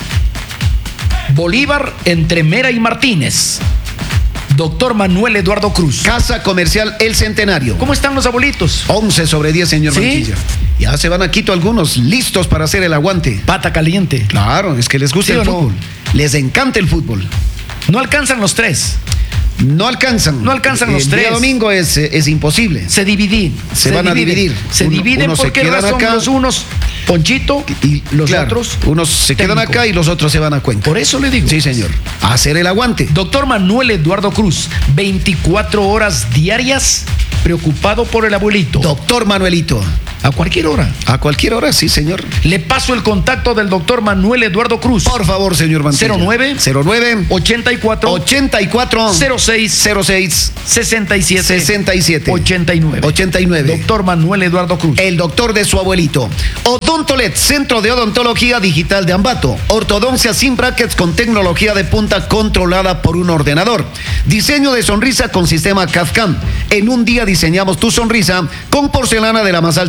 Bolívar entre Mera y Martínez. Doctor Manuel Eduardo Cruz. Casa Comercial El Centenario. ¿Cómo están los abuelitos? once sobre diez, señor ¿Sí? Mantilla. Ya se van a Quito algunos, listos para hacer el aguante. Pata caliente. Claro, es que les gusta ¿Sí el o no? fútbol. Les encanta el fútbol. No alcanzan los tres. No alcanzan. No alcanzan los el tres. día domingo es, es imposible. Se dividen. Se van a dividir. Se Uno- dividen unos se porque quedan razón acá. los unos Ponchito Y los claro, otros unos se quedan técnico. acá y los otros se van a Cuenca. Por eso le digo. Sí, señor. A hacer el aguante. Doctor Manuel Eduardo Cruz, veinticuatro horas diarias, preocupado por el abuelito. Doctor Manuelito. A cualquier hora. A cualquier hora, sí, señor. Le paso el contacto del doctor Manuel Eduardo Cruz. Por favor, señor Mantilla. cero nueve cero nueve ochenta y cuatro ochenta y cuatro cero seis cero seis sesenta y siete sesenta y siete ochenta y nueve. ochenta y nueve. Doctor Manuel Eduardo Cruz. El doctor de su abuelito. Odontolet, Centro de Odontología Digital de Ambato. Ortodoncia sin brackets con tecnología de punta controlada por un ordenador. Diseño de sonrisa con sistema C A D C A M. En un día diseñamos tu sonrisa con porcelana de la más alta